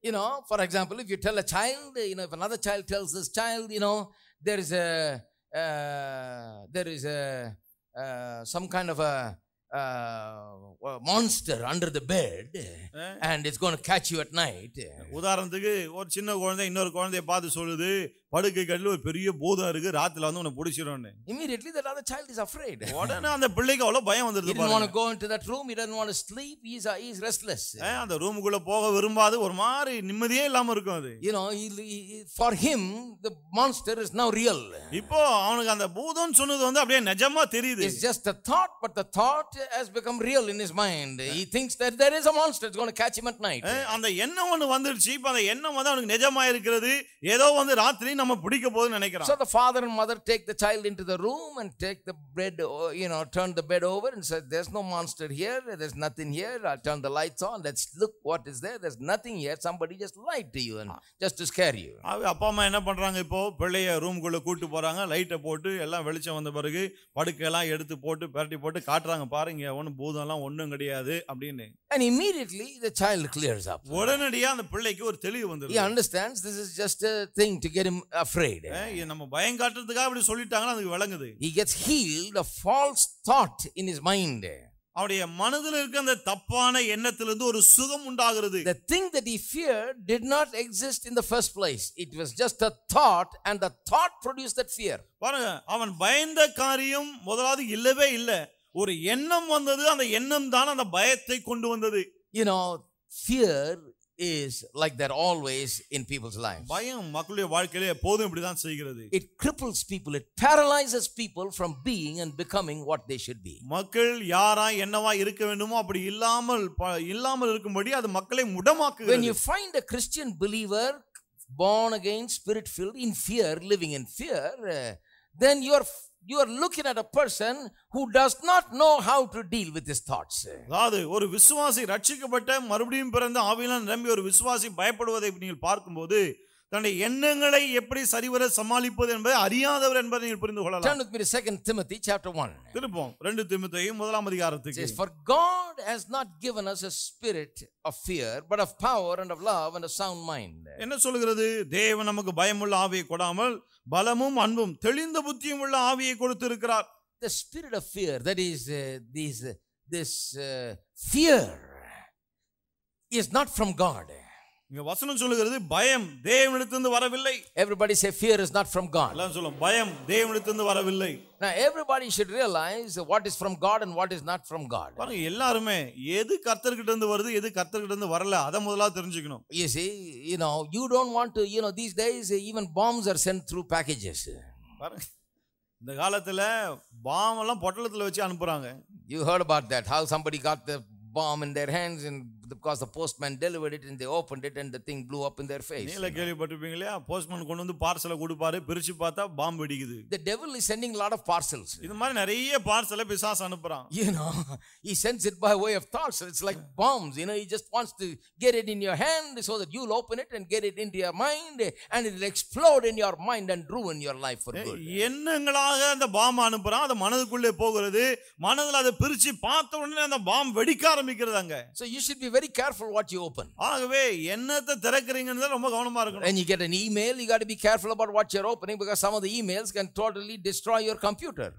You know, for example, if you tell a child, if another child tells this child, there is some kind of a monster under the bed and it's going to catch you at night. உதாரணத்துக்கு ஒரு சின்ன குழந்தை இன்னொரு குழந்தையை பார்த்து சொல்லுது, படுக்கை கட்டில ஒரு பெரிய பூதம் இருக்கு, ராத்திரில வந்து உன்னை பிடிச்சிரும்னு. Immediately that other child is afraid. உடனே அந்த பிள்ளைக்கு அவ்வளவு பயம் வந்துருது. He doesn't want to go into that room, he doesn't want to sleep, he is restless. அந்த ரூமுக்குள்ள போக விரும்பாது, ஒரு மாதிரி நிம்மதியே இல்லாம இருக்கும் அது. For him the monster is now real. இப்போ அவனுக்கு அந்த பூதம் சொன்னது வந்து அப்படியே நிஜமா தெரியுது. It's just a thought, but the thought has become real in his mind. He thinks that there is a monster, it's going to catch him at night. அந்த எண்ணம் ஒன்னு வந்துருச்சு, இப்போ அந்த எண்ணம் வந்து அவனுக்கு நிஜமா இருக்கிறது, ஏதோ வந்து ராத்திரி நம்ம பிடிக்க போகுதுன்னு நினைக்கிறான். So the father and mother take the child into the room and take the bed, turn the bed over and say, there's no monster here, there's nothing here, I'll turn the lights on, let's look what is there, there's nothing here, somebody just lied to you and just to scare you. அப்பா அம்மா என்ன பண்றாங்க, இப்போ பிள்ளைய ரூமுக்குள்ள கூட்டி போறாங்க, லைட்டை போட்டு எல்லாம் வெளிச்சம் வந்த பிறகு படுக்கையெல்லாம் எடுத்து போட்டு பரட்டி போட்டு காட்டுறாங்க, பாருங்க ஒன்னும் பூதம்லாம் ஒன்றும் கிடையாது அப்படின்னு. And immediately the child clears up. உடனடியா அந்த பிள்ளைக்கு ஒரு தெளிவு வந்துருது. He understands this is just a thing to get him afraid. நம்ம பயம் காட்டுறதுக்காக அப்படி சொல்லிட்டாங்கன்னா அதுக்கு விளங்குது. He gets healed of false thought in his mind. அவருடைய மனதில் இருக்க அந்த தப்பான எண்ணத்திலிருந்து ஒரு சுகம் உண்டாகிறது. The thing that he feared did not exist in the first place. It was just a thought and the thought produced that fear. பாருங்க, அவன் பயந்த காரியம் முதலாவது இல்லவே இல்லை, ஒரு எண்ணம் வந்தது, அந்த எண்ணம் தான் அந்த பயத்தை கொண்டு வந்தது. Fear is like that always in people's lives. பயம் மக்களுடைய வாழ்க்கையில எப்போதும் இப்படி தான் செய்கிறது. It cripples people, it paralyzes people from being and becoming what they should be. மக்கள் யாரா என்னவா இருக்க வேண்டுமோ அப்படி இல்லாமல் இருக்கும்படி அது மக்களை முடமாக்குகிறது. When you find a Christian believer born again, spirit filled, in fear, living in fear, then you are looking at a person who does not know how to deal with his thoughts. அதாவது ஒரு விசுவாசி ரட்சிக்கப்பட்ட மறுபடியும் பிறந்த ஆவியினால் நிரம்பிய ஒரு விசுவாசி பயப்படுவதை நீங்கள் பார்க்கும்போது தன்னுடைய எண்ணங்களை எப்படி சரிவர சமாளிப்பது என்பதை அறியாதவர் என்பதை நீங்கள் புரிந்து கொள்ளலாம். Turn with me to 2 Timothy chapter 1. திருப்போம் 2 தீமோத்தேயு முதலாம் அதிகாரத்துக்கு. Says, for God has not given us a spirit of fear, but of power and of love and a sound mind. என்ன சொல்கிறது? தேவன் நமக்கு பயமுள்ள ஆவியை கொடாமல் பலமும் அன்பும் தெளிந்த புத்தியும் உள்ள ஆவியை கொடுத்திருக்கிறார். The spirit of fear, that is this fear is not from God. இங்க வசனம் சொல்லுகிறது பயம் தேவனிடத்திலிருந்து வரவில்லை. Everybody say fear is not from God. எல்லாம் சொல்லுங்க பயம் தேவனிடத்திலிருந்து வரவில்லை. Now everybody should realize what is from God and what is not from God. பாருங்க, எல்லாரும் எது கர்த்தர்கிட்ட இருந்து வருது எது கர்த்தர்கிட்ட இருந்து வரல அத முதல்ல தெரிஞ்சுக்கணும். You see, you don't want to, these days even bombs are sent through packages. பாருங்க, இந்த காலத்துல பாம் எல்லாம் பொட்டலத்துல வச்சு அனுப்புறாங்க. You heard about that, how somebody got the bomb in their hands and because the postman delivered it and they opened it and the thing blew up in their face. நீல கேள்விப்பட்டிருப்பீங்களா, postman கொண்டு வந்து பார்சலை கொடுப்பாரு, பிரிச்சு பார்த்தா பாம்பு வெடிக்குது. The devil is sending a lot of parcels. இது மாதிரி நிறைய பார்சலை பிசாசு அனுப்புறான். He sends it by way of thoughts. It's like bombs. He just wants to get it in your hand so that you'll open it and get it into your mind and it'll explode in your mind and ruin your life for good. எண்ணங்களாக அந்த பாம்பு அனுப்புறான், அது மனதுக்குள்ளே போகிறது, மனதுல அதை பிரிச்சு பார்த்த உடனே அந்த பாம்பு வெடிக்க ஆரம்பிக்கிறதாங்க. So you should be very careful what you open. ஆகவே என்னத்தை திறக்கறீங்கன்னு ரொம்ப கவனமா இருக்கணும். When you get an email, you got to be careful about what you're opening because some of the emails can totally destroy your computer.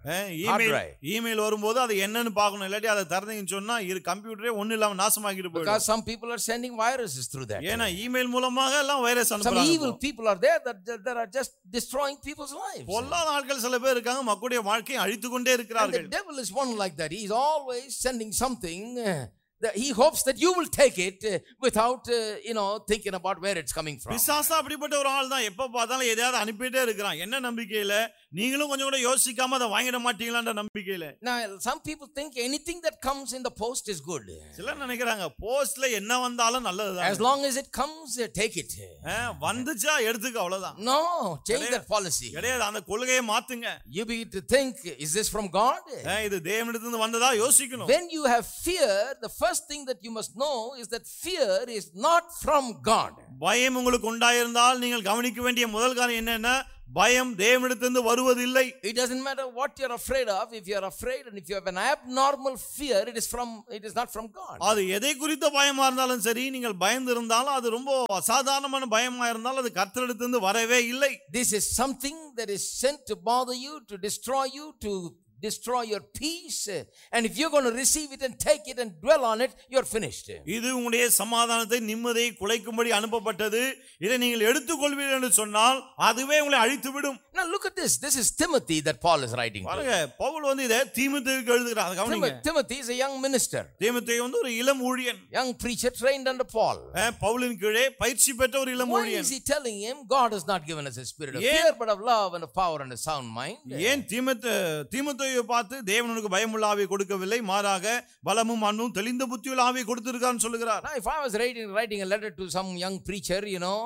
email வரும்போது அது என்னன்னு பார்க்கணும், இல்லாட்டி அதை திறந்தீங்கன்னு சொன்னா கம்ப்யூட்டரே ஒண்ணு இல்லாம நாசமாக்கிட்டு போயிடும். Because some people are sending viruses through that. ஏனா email மூலமாக எல்லாம் வைரஸ் அனுப்புறாங்க. Some evil people are there that are just destroying people's lives. பொல்லாத ஆட்கள் சில பேர் இருக்காங்க, மக்களுடைய வாழ்க்கையை அழித்து கொண்டே இருக்கிறார்கள். And the devil is one like that. He is always sending something he hopes that you will take it without thinking about where it's coming from. பிசாசு அப்படிப்பட்ட ஒரு ஆள் தான், எப்ப பார்த்தாலும் எதையாவது அனுப்பிட்டே இருக்கிறான். என்ன நம்பிக்கையில? நீங்களும் கொஞ்சம் கூட யோசிக்காம அதை வாங்கிட மாட்டீங்களான்ற நம்பிக்கையில. Now some people think anything that comes in the post is good. சிலர் நினைக்கிறாங்க போஸ்ட்ல என்ன வந்தாலும் நல்லதுதான். As long as it comes, take it. வந்துச்சா எடுத்துக்க, அவ்வளவுதான். No, change that policy. கிடையாது, அந்த கொள்கையை மாத்துங்க. You begin to think, is this from God? இது தேவனிடத்திலிருந்து வந்ததா யோசிக்கணும். When you have fear, the first thing that you must know is that fear is not from God. பயம் உங்களுக்கு உண்டாயிருந்தால் நீங்கள் கவனிக்க வேண்டிய முதல் காரியம் என்னன்னா, பயம் தேவனிடத்திலிருந்து வருவதில்லை. It doesn't matter what you're afraid of. If you're afraid and if you have an abnormal fear, it is not from God. அது எதை குறித்த பயமா இருந்தாலும் சரி, நீங்கள் பயந்து இருந்தாலும் அது ரொம்ப அசாதாரணமான பயமா இருந்தாலும் அது கர்த்தரிடத்திலிருந்து வரவே இல்லை. This is something that is sent to bother you, to destroy you, to destroy your peace, and if you're going to receive it and take it and dwell on it, you're finished. இது உங்களுடைய சமாதானத்தை நிம்மதியை குலைக்கும்படி அனுப்பப்பட்டது. இதை நீங்கள் எடுத்துக்கொள்வீர்கள் என்று சொன்னால் அதுவே உங்களை அழித்துவிடும். Now look at this. This is Timothy that Paul is writing to. பாருங்க, பவுல் வந்து இதை தீமோத்தேயுக்கு எழுதுகிறார். கவனிங்க. Timothy is a young minister. தீமோத்தேயு வந்து ஒரு இளம் ஊழியன். Young preacher trained under Paul. பவுலின் கீழே பயிற்சி பெற்ற ஒரு இளம் ஊழியன். Why is he telling him God has not given us a spirit of fear but of love and of power and a sound mind? ஏன் தீமோத்தேயுவை பார்த்து தேவன் உனக்கு பயமுள்ள ஆவியை கொடுக்கவில்லை, மாறாக பலமும் அன்பும் தெளிந்த புத்தியுள்ள ஆவியை கொடுத்திருக்கான்னு சொல்லுகிறார். Now if I was writing a letter to some young preacher,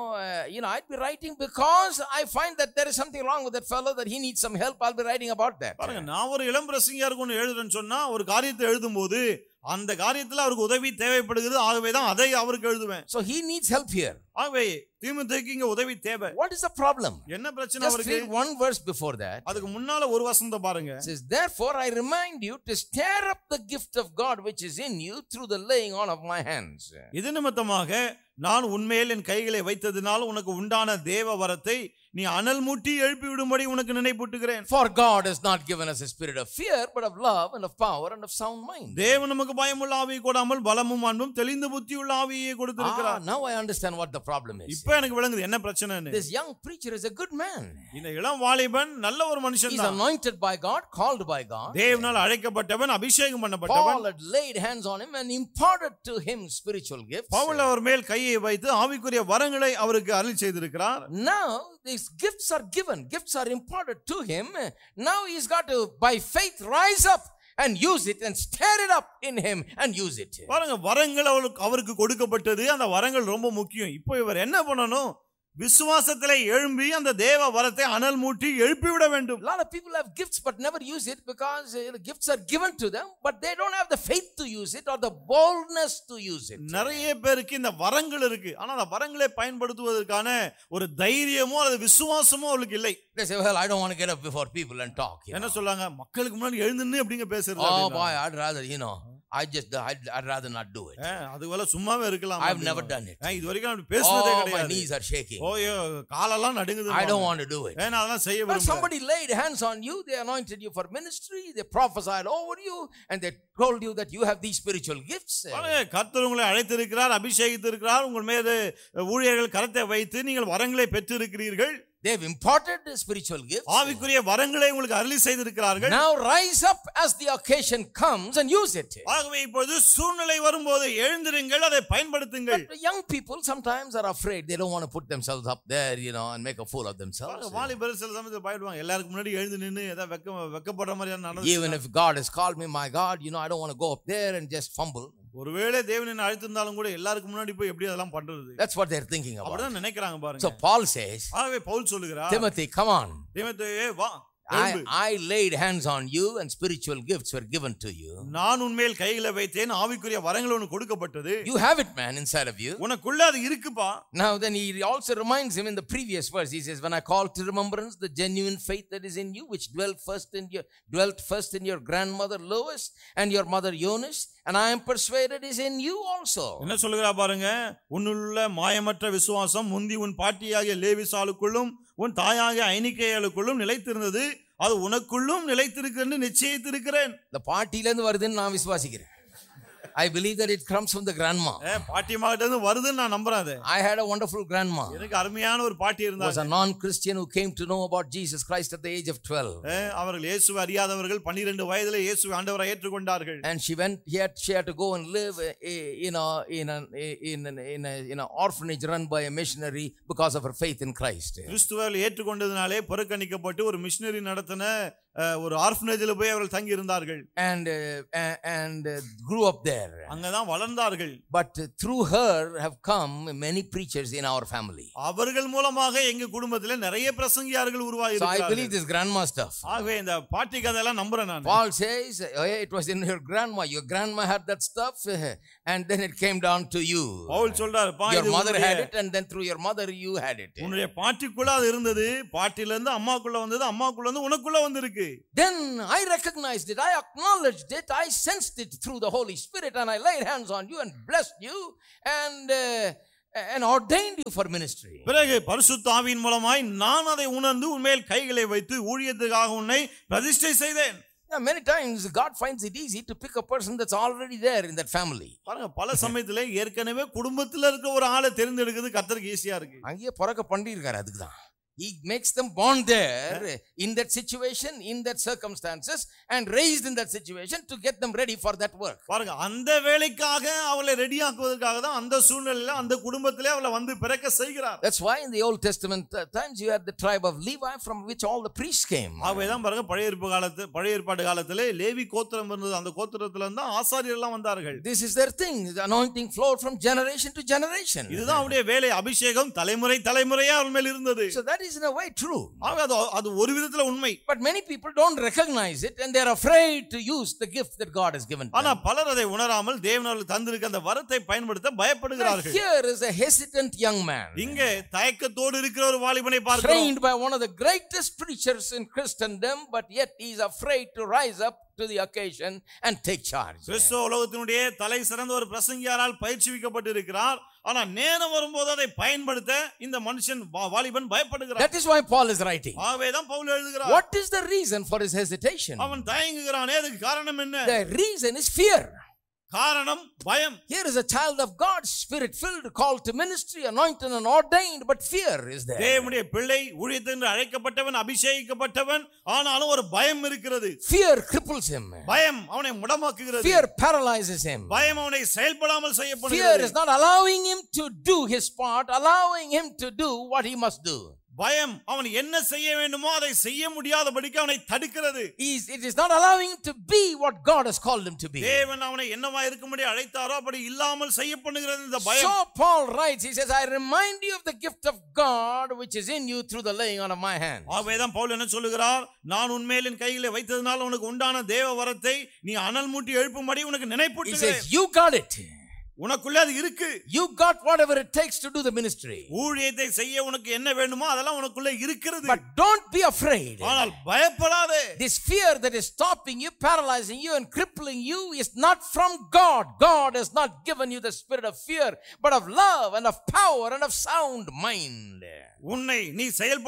I'd be writing because I find that there is something wrong with that fellow, that he needs some help. I'll be writing about that. பாருங்க, நான் ஒரு இளம் பிரசங்கியாருக்கு ஒன்று எழுதுறேன்னு சொன்னா ஒரு காரியத்தை எழுதும்போது அந்த காரியத்துல அவருக்கு உதவி தேவைப்படுகிறது, ஆகவே தான் அதை அவருக்கு எழுதுவேன். So he needs help here. ஆகவே தீமோத்தேயுக்கு இங்க உதவி தேவை. What is the problem? என்ன பிரச்சனை Just அவருக்கு? read one verse before that. அதுக்கு முன்னால ஒரு வசனத்தை பாருங்க. It says, therefore I remind you to stir up the gift of God which is in you through the laying on of my hands. இது நிமித்தமாக நான் உன்மேல் என் கைகளை வைத்ததினால் உனக்கு உண்டான தேவ வரத்தை நீ அனல் மூட்டி எழுப்பி விடும்படி உனக்கு நினைப்பூட்டுகிறேன். For God has not given us a spirit of fear but of love and of power and of sound mind. தேவன் நமக்கு பயமுள்ள ஆவியை கொடாமல் பலமும் அன்பும் தெளிந்த புத்தியுள்ள ஆவியை கொடுத்திருக்கிறார். Now I understand what the problem is. இப்போ எனக்கு விளங்குது என்ன பிரச்சனைன்னு. This young preacher is a good man. இந்த இளம் வாலிபன் நல்ல ஒரு மனுஷன் தான். He's anointed by God, called by God. தேவனால் அழைக்கப்பட்டவன், அபிஷேகம் பண்ணப்பட்டவன். Paul had laid hands on him and imparted to him spiritual gifts. Pavul அவர் மேல் கையை வைத்து ஆவிக்குரிய வரங்களை அவருக்கு அருளி செய்திருக்கிறார். Now these gifts are given, gifts are imparted to him. Now he's got to by faith rise up and use it and stir it up in him and use it. பாருங்க, வரங்கள் அவருக்கு கொடுக்கப்பட்டது. அந்த வரங்கள் ரொம்ப முக்கியம். இப்போ இவர் என்ன பண்ணணும்? விசுவாசத்திலே எழும்பி அந்த தேவ வரத்தை அனல் மூட்டி எழுப்பி விட வேண்டும். A lot of people have gifts but never use it because the gifts are given to them but they don't have the faith to use it or the boldness to use it. நிறைய பேருக்கு இந்த வரங்கள் இருக்கு, ஆனா அந்த வரங்களை பயன்படுத்துவதற்கான ஒரு தைரியமோ அல்லது விசுவாசமோ அவங்களுக்கு இல்லை. They say, well, I don't want to get up before people and talk. என்ன சொல்றாங்க? மக்களுக்கு முன்னாடி எழுந்து நின்னு அப்படிங்க பேசுறது. Oh boy, I'd rather, I'd rather not do it. அதுவெல்லாம் சும்மாவே இருக்கலாம். I've never done it. இது வரைக்கும் அப்படி பேசுனதே கிடையாது. My knees are shaking. OYO, காலெல்லாம் நடுங்குது. I don't want to do it. அதெல்லாம் செய்ய But விரும்பல. somebody laid hands on you, they anointed you for ministry, they prophesied over you and they told you that you have these spiritual gifts. கர்த்தர் உங்களை அழைத்திருக்கிறார், அபிஷேகித்திருக்கிறார், உங்கள் மீது ஊழியர்கள் கரத்தை வைத்து நீங்கள் வரங்களை பெற்றிருக்கிறீர்கள். They've imparted spiritual gifts. ஆவிக்குரிய வரங்களை உங்களுக்கு அருளி செய்திருக்கிறார்கள். Now rise up as the occasion comes and use it. ஆகவே இப்பொழுது சூழ்நிலை வரும்போது எழுந்திருங்கள், அதை பயன்படுத்துங்கள். But young people sometimes are afraid. They don't want to put themselves up there, and make a fool of themselves. வாலிபர் சில சமயத்துல பயப்படுவாங்க. எல்லாருக்கும் முன்னாடி எழுந்து நின்னு ஏதோ வெக்கப்படுற மாதிரி நடந்து. Even if God has called me, my God, I don't want to go up there and just fumble. ஒருவேளை தேவன் என்ன அழைத்திருந்தாலும் கூட எல்லாருக்கும் முன்னாடி போய் எப்படி அதெல்லாம் பண்றது? That's what they're thinking about. அப்படிதான் நினைக்கிறாங்க பாருங்க. So Paul says, ஆகவே பவுல் சொல்லுகிறார், Timothy, come on. தீமோத்தேயுவே வா. I laid hands on you and spiritual gifts were given to you. நான் உன்மேல் கைகளை வைத்தேன், ஆவிக்குரிய வரங்கள் உனக்கு கொடுக்கப்பட்டது. You have it, man, inside of you. உனக்குள்ள அது இருக்குப்பா. Now then he also reminds him in the previous verse. He says, when I call to remembrance the genuine faith that is in you, which dwelt first in your grandmother Lois and your mother Eunice, and I am persuaded is in you also. என்ன சொல்லுகிறா பாருங்க? உன்னுள்ள மாயமற்ற விசுவாசம் முந்தி உன் பாட்டியாகிய லேவிசாளுக்குள்ளும் உன் தாயாகிய ஐனிக்கேயாளுக்குள்ளும் நிலைத்திருந்தது, அது உனக்குள்ளும் நிலைத்திருக்கிறது நிச்சயித்திருக்கிறேன். இந்த பாட்டில இருந்து வருதுன்னு நான் விசுவாசிக்கிறேன். I believe that it comes from the grandma. பாட்டியமாகிட்ட இருந்து வருதுன்னு நான் நம்புறேன். I had a wonderful grandma. எனக்கு அருமையான ஒரு பாட்டி இருந்தாங்க. Was a non-Christian who came to know about Jesus Christ at the age of 12. அவர்கள் இயேசுவை அறியாதவர்கள் 12 வயதிலே இயேசுவை ஆண்டவராய் ஏற்றுக்கொண்டார்கள். And she had to go and live in an orphanage run by a missionary because of her faith in Christ. கிறிஸ்துவை ஏற்றுக்கொண்டதனாலே புறக்கணிக்கப்பட்டு ஒரு missionary நடத்தின ஒரு ஆர்ஃபனேஜ்ல போய் அவர்கள் தங்கி இருந்தார்கள் and grew up there. அங்கதான் வளர்ந்தார்கள். But through her have come many preachers in our family. அவர்கள் மூலமாக எங்க குடும்பத்திலே நிறைய பிரசங்கியார்கள் உருவாகி So இருக்கிறார்கள். I believe this grandma stuff. ஆகவே இந்த பாட்டி கதையெல்லாம் நம்புறேன் நான். Paul says, hey, it was in your grandma had that stuff and then it came down to you. Pavul சொல்றாரு, Your mother had it and then through your mother you had it. உன்னுடைய பாட்டிக்குள்ள அது இருந்தது, பாட்டில இருந்து அம்மாக்குள்ள வந்தது, அம்மாக்குள்ள இருந்து உனக்குள்ள வந்திருக்கு. Then I recognized it, I acknowledged it, I sensed it through the Holy Spirit and I laid hands on you and blessed you and ordained you for ministry. பிறகு பரிசுத்த ஆவியின் மூலமாய் நான் அதை உணர்ந்து உன்மேல் கைகளை வைத்து ஊழியத்துக்காக உன்னை பிரதிஷ்டை செய்தேன். Many times God finds it easy to pick a person that's already there in that family. பாருங்க, பல சமயத்துல ஏற்கனவே குடும்பத்துல இருக்க ஒரு ஆளை தெரிந்தெடுக்கிறது கர்த்தருக்கு ஈஸியா இருக்கு. அங்கேயே பிறக்க பண்ணிருக்காரு. அதுக்குதான் He makes them born there in that situation, in that circumstances and raised in that situation to get them ready for that work. பாருங்க, அந்த வேலைக்காக அவளை ரெடி ஆக்குவதற்காக தான் அந்த சூழ்நிலையில அந்த குடும்பத்திலே அவளை வந்து பிறக்க செய்கிறார். That's why in the Old Testament times you had the tribe of Levi from which all the priests came. ஆவேதான் பாருங்க, பழைய ஏற்பாடு காலத்திலே லேவி கோத்திரம் இருந்தது. அந்த கோத்திரத்துல இருந்து ஆசாரியர்கள் எல்லாம் வந்தார்கள். This is their thing. The anointing flowed from generation to generation. இதுதான் அவருடைய வேலை. அபிஷேகம் தலைமுறையா அவள் மேல் இருந்தது. So that is in a way true. அது ஒரு விதத்துல உண்மை. But many people don't recognize it and they are afraid to use the gift that God has given them. ஆனா பலர் அதை உணராமல் தேவன் அவர்களுக்கு தந்திருக்கிற அந்த வரத்தை பயன்படுத்த பயப்படுகிறார்கள். Here is a hesitant young man. இங்கே தயக்கத்தோடு இருக்கிற ஒரு வாலிபனை பார்க்கிறோம். Trained by one of the greatest preachers in Christendom, but yet he is afraid to rise up to the occasion and take charge. கிறிஸ்தவ உலகத்தினுடைய தலை சிறந்த ஒரு பிரசங்கியாரால் பயிற்சிவிக்கப்பட்டிருக்கிறார். ஆனா நேரம் வரும்போது அதை பயன்படுத்த இந்த மனுஷன் வாலிபன் பயப்படுகிறார். That is why Paul is writing. ஆவேதான் Pavul எழுதுகிறார். What is the reason for his hesitation? அவன் தயங்குகிறானே, அதுக்கு காரணம் என்ன? The reason is fear. காரணம் பயம். Here is a child of God, spirit filled, called to ministry, anointed and ordained, but fear is there. தேவனுடைய பிள்ளை, ஊழியத்திற்கு அழைக்கப்பட்டவன், அபிஷேகிக்கப்பட்டவன், ஆனாலும் ஒரு பயம் இருக்கிறது. Fear cripples him. பயம் அவனை முடமாக்குகிறது. Fear paralyzes him. பயம் அவனை செயல்படாமல் செய்ய பண்ணுகிறது. Fear is not allowing him to do his part, allowing him to do what he must do. பயம் அவன் என்ன செய்ய வேண்டுமோ அதை செய்ய முடியாதபடிக்கு அவனை தடுக்கிறது. It is not allowing him to be what God has called him to be. தேவன் அவனை என்னவா இருக்கும்படி அழைத்தாரோ அப்படி இல்லாமல் செய்ய பண்ணுகிறது இந்த பயம். So Paul writes, he says, I remind you of the gift of God which is in you through the laying on of my hands. ஆவேதான் Pavul என்ன சொல்லுகிறார்? நான் உன்மேல் என் கையிலே வைத்ததனால் உனக்கு உண்டான தேவ வரத்தை நீ அனல் மூட்டி எழுப்பும்படி உனக்கு நினைப்பூட்டுகிறேன். He says, you got it. உனக்குள்ள அது இருக்கு. You got whatever it takes to do the ministry. ஊழியத்தை செய்ய உனக்கு என்ன வேண்டுமோ அதெல்லாம் உனக்குள்ள இருக்கிறது. But don't be afraid. ஆனால் பயப்படாதே. This fear that is stopping you, paralyzing you and crippling you is not from God. God has not given you the spirit of fear, but of love and of power and of sound mind. உன்னை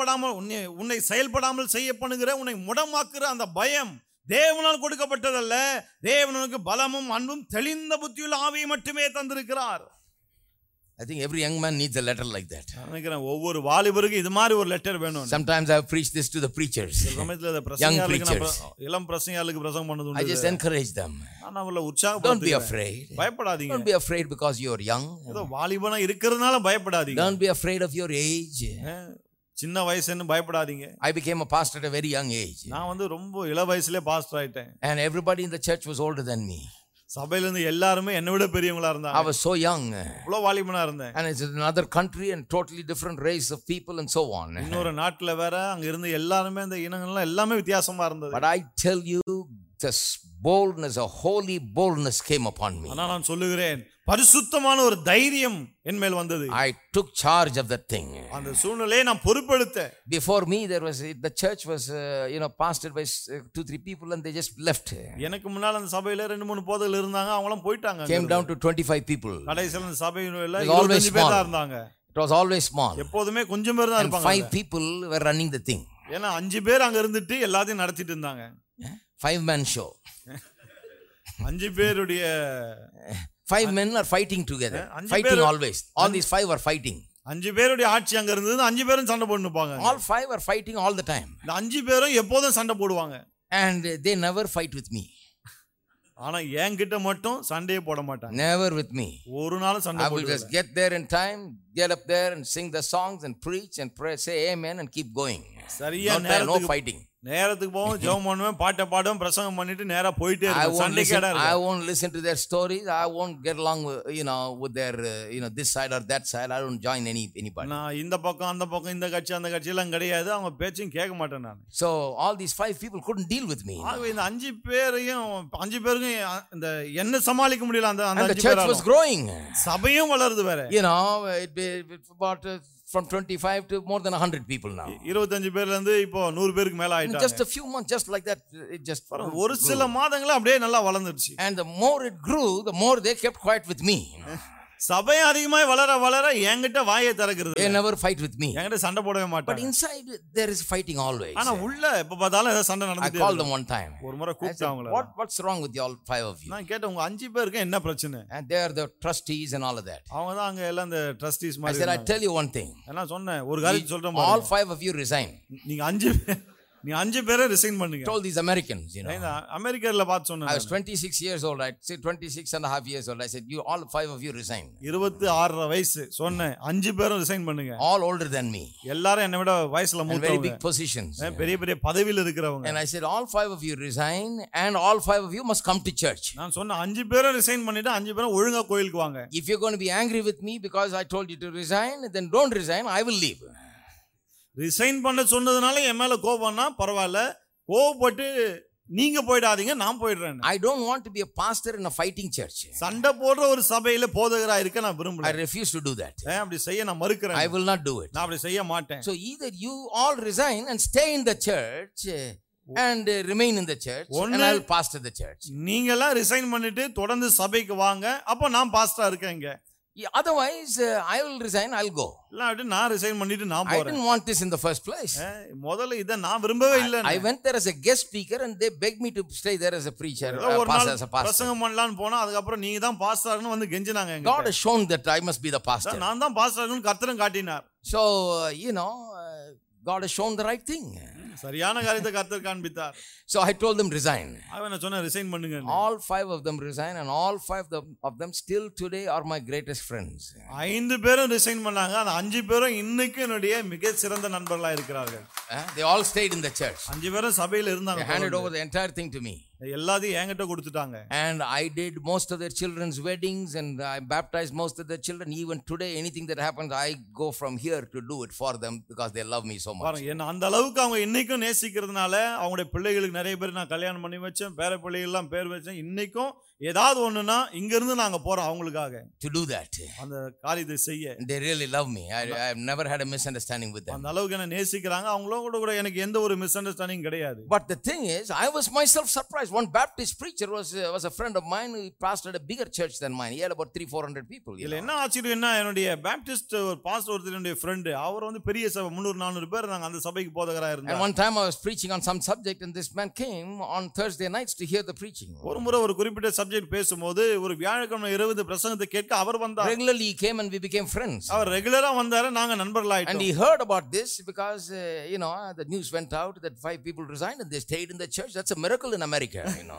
செயல்படாமல் செய்ய பண்ணுகிற, உன்னை முடமாக்குற அந்த பயம் தேவனால் கொடுக்கப்பட்டதல்ல. தேவனுக்கு பலமும் அன்பும் தெளிந்த புத்தியுள்ள ஆவியை மட்டுமே தந்திருக்கிறார். I think every young man needs a letter like that. நினைக்கிறேன் ஒவ்வொரு வாலிபருக்கும் இது மாதிரி ஒரு லெட்டர் வேணும். Sometimes I have preached this to the preachers. Young preachers. இளம் பிரசங்கியாளுக்கு பிரசங்கம் பண்ணது உண்டு. I just encourage them. நான் அவங்கள உற்சாகப்படுத்துறேன். Don't be afraid. பயப்படாதீங்க. Don't be afraid because you are young. ஏதோ வாலிபனா இருக்கிறதுனால பயப்படாதீங்க. Don't be afraid of your age. சின்ன வயசுன்னு பயப்படாதீங்க. I became a pastor at a very young age. நான் வந்து ரொம்ப இள வயசுலயே பாஸ்டர் ஆயிட்டேன். And everybody in the church was older than me. சபையில இருந்து எல்லாரும் என்னை விட பெரியவங்களா இருந்தாங்க. I was so young. இவ்வளவு வாலிபனா இருந்தேன். And it's another country and totally different race of people and so on. இன்னொரு நாட்டுல வேற அங்க இருந்து எல்லாரும் அந்த இனங்கள்லாம் எல்லாமே வித்தியாசமா இருந்தது. But I tell you, this boldness, a holy boldness came upon me. ஆனா நான் சொல்லுகிறேன், பரிசுத்தமான ஒரு தைரியம் என் மேல் வந்தது. I took charge of that thing. அந்த சூழ்நிலையை நான் பொறுப்பெடுத்தேன். Before me the church was pastored by 2-3 people and they just left. எனக்கு முன்னால அந்த சபையில 2-3 போதகர்கள் இருந்தாங்க, அவங்களும் போயிட்டாங்க. Came down to 25 people. கடைசில அந்த சபையில 25 பேர் தான் இருந்தாங்க. It was always small. எப்போதுமே கொஞ்சம் பேர் தான் இருப்பாங்க. 5 people were running the thing. ஏன்னா 5 பேர் அங்க இருந்துட்டு எல்லாத்தையும் நடத்திட்டு இருந்தாங்க. 5-man show. 5 பேருடைய 5 men are fighting together. Fighting always. All these 5 are fighting. 5 பேருடைய ஆட்சி அங்க இருந்தது. 5 பேரும் சண்டை போட்டு நிப்பாங்க. All 5 are fighting all the time. இந்த 5 பேரும் எப்போதும் சண்டை போடுவாங்க. And they never fight with me. ஆனா என்கிட்ட மட்டும் சண்டையே போட மாட்டாங்க. Never with me. ஒரு நாள் சண்டை போடுவாங்க. I will just get there in time, get up there and sing the songs and preach and pray, say amen and keep going. சரியா no fighting. நேரத்துக்கு போவோம், ஜெபம் பண்ணுவேன், பாட்டை பாடுவேன், பிரசங்கம் பண்ணிட்டு நேரா போயிட்டே இருக்கேன். Sunday Kheda I won't listen to their stories. I won't get along with, with their this side or that side. I don't join anybody. நான் இந்த பக்கம் அந்த பக்கம், இந்த கட்சி அந்த கட்சி எல்லாம் கிடையாது. அவங்க பேச்சையும் கேட்க மாட்டேன் நான். So all these 5 people couldn't deal with me. ஆகவே இந்த 5 பேருக்கும் இந்த என்ன சமாளிக்க முடியல. அந்த and the church was growing. சபையும் வளருது வேற. It's about from 25 to more than 100 people now. 25 பேர்ல இருந்து இப்போ 100 பேருக்கு மேல ஆயிட்டாங்க. Just a few months, just like that, it just ஒரு சில மாதங்கள அப்படியே நல்லா வளர்ந்துருச்சு. And the more it grew, the more they kept quiet with me. சபை அதிகமாய் வளர வளர என்கிட்ட வாயை திறக்கிறது. They never fight with me. என்கிட்ட சண்டை போடவே மாட்டாங்க. But inside there is fighting always. ஆனா உள்ள எப்ப பார்த்தாலும் ஏதோ சண்டை நடந்துட்டே இருக்கு. I called them one time. ஒரு முறை கூப்பிட்டாங்களா? What's wrong with you all 5 of you? நான் கேட்டேன், உங்க 5 பேருக்கு என்ன பிரச்சனை? And they are the trustees and all of that. அவங்க தான் அங்க எல்லாம் அந்த ட்ரஸ்டீஸ் மாதிரி. I said, I tell you one thing. நான் சொன்னேன், ஒரு காரியம் சொல்றேன் பாருங்க. All 5 of you resign. நீங்க 5 பேரை ரிசைன் பண்ணுங்க. Told these Americans, அமெரிக்கர்ல பார்த்து சொன்னேன். I was 26 years old. I said 26 and a half years old. I said, you all 5 of you resign. 26 வயசு சொன்னேன், 5 பேரும் ரிசைன் பண்ணுங்க. All older than me. எல்லாரும் என்னை விட வயசுல மூத்தவங்க. Very big positions. பெரிய பெரிய பதவியில் இருக்கிறவங்க. And I said, all 5 of you resign and all 5 of you must come to church. நான் சொன்னேன், 5 பேரும் ரிசைன் பண்ணிட்டு 5 பேரும் ஒழுங்கா கோயிலுக்கு வாங்க. If you're going to be angry with me because I told you to resign, then don't resign. I will leave. Resign பண்ண சொன்னதுனால என் மேல கோபம்னா பரவாயில்ல, கோபப்பட்டு நீங்க போய்டாதீங்க, நான் போயிடுறேன். I don't want to be a pastor in a fighting church. சண்டை போடுற ஒரு சபையில போதகரா இருக்க நான் விரும்பல. I refuse to do that. அப்படி செய்ய நான் மறுக்கிறேன். I will not do it. நான் அப்படி செய்ய மாட்டேன். So either you all resign and stay in the church and remain in the church, and I will pastor the church. நீங்க எல்லாம் resign பண்ணிட்டு தொடர்ந்து சபைக்கு வாங்க, அப்ப நான் பாஸ்டரா இருக்கேன் இங்க. Otherwise I will resign, I'll go. இல்ல நான் ரிசைன் பண்ணிட்டு நான் போறேன். I didn't want this in the first place. முதல்ல இத நான் விரும்பவே இல்ல. I went there as a guest speaker and they begged me to stay there as a preacher, pastor, as a pastor. பிரசங்கம் பண்ணலாம்னு போனா, அதுக்கு அப்புறம் நீங்க தான் பாஸ்டர்னு வந்து கெஞ்சினாங்க. God has shown that I must be the pastor. நான் தான் பாஸ்டர்னு கர்த்தரும் காட்டினார். So God has shown the right thing. சரியான காரியத்தை கர்த்தர் காண்பித்தார். So I told them resign. அவன் சொன்னா ரிசைன் பண்ணுங்க. All 5 of them resign and all 5 of them still today are my greatest friends. 5 பேரும் ரிசைன் பண்ணாங்க. அந்த 5 பேரும் இன்னைக்கு என்னுடைய மிக சிறந்த நண்பர்களா இருக்கிறார்கள். They all stayed in the church. 5 பேரும் சபையில இருந்தாங்க. They handed over the entire thing to me. எல்லாத்தையும் என்கிட்ட கொடுத்துட்டாங்க. And I did most of their children's weddings and I baptized most of their children. Even today anything that happens I go from here to do it for them because they love me so much. பாருங்க, என்ன அந்த அளவுக்கு அவங்க இன்னைக்கும் நேசிக்கிறதுனால அவங்களுடைய பிள்ளைகளுக்கு நிறைய பேர் நான் கல்யாணம் பண்ணி வச்சேன், பேர பிள்ளைகள் எல்லாம் பேர் வச்சேன். இன்னைக்கும் ஏதாவது ஒண்ணுனா இங்க இருந்து நாங்க போறோம் அவங்களுக்காக to do that. அந்த காரியத்தை செய்ய. They really love me. I have never had a misunderstanding with them. அந்த அளவுக்கு என்ன நேசிக்கிறாங்க. அவங்களோட கூட எனக்கு எந்த ஒரு மிஸ்அண்டர்ஸ்டாண்டிங் கிடையாது. But the thing is, I was myself surprised. One Baptist preacher was a friend of mine who pastored a bigger church than mine. He had about 300-400 people. இல்ல என்ன ஆச்சரியம் என்ன, என்னுடைய பேப்டிஸ்ட் ஒரு பாஸ்டர் ஒருத்தருடைய ஃப்ரெண்ட், அவர் வந்து பெரிய சபை 300-400 பேர் நாங்க அந்த சபைக்கு போதகரா இருந்தார். And one time I was preaching on some subject and this man came on Thursday nights to hear the preaching. ஒரு முறை ஒரு குறிப்பிட்ட சப்ஜெக்ட் பேசும்போது ஒரு வியாழக்கிழமை இரவு இந்த பிரசங்கத்தை கேட்க அவர் வந்தார். Regularly he came and we became friends. அவர் ரெகுலரா வந்தாரு, நாங்க நண்பர்களாயிட்டோம். And he heard about this because the news went out that 5 people resigned and they stayed in the church. That's a miracle in America.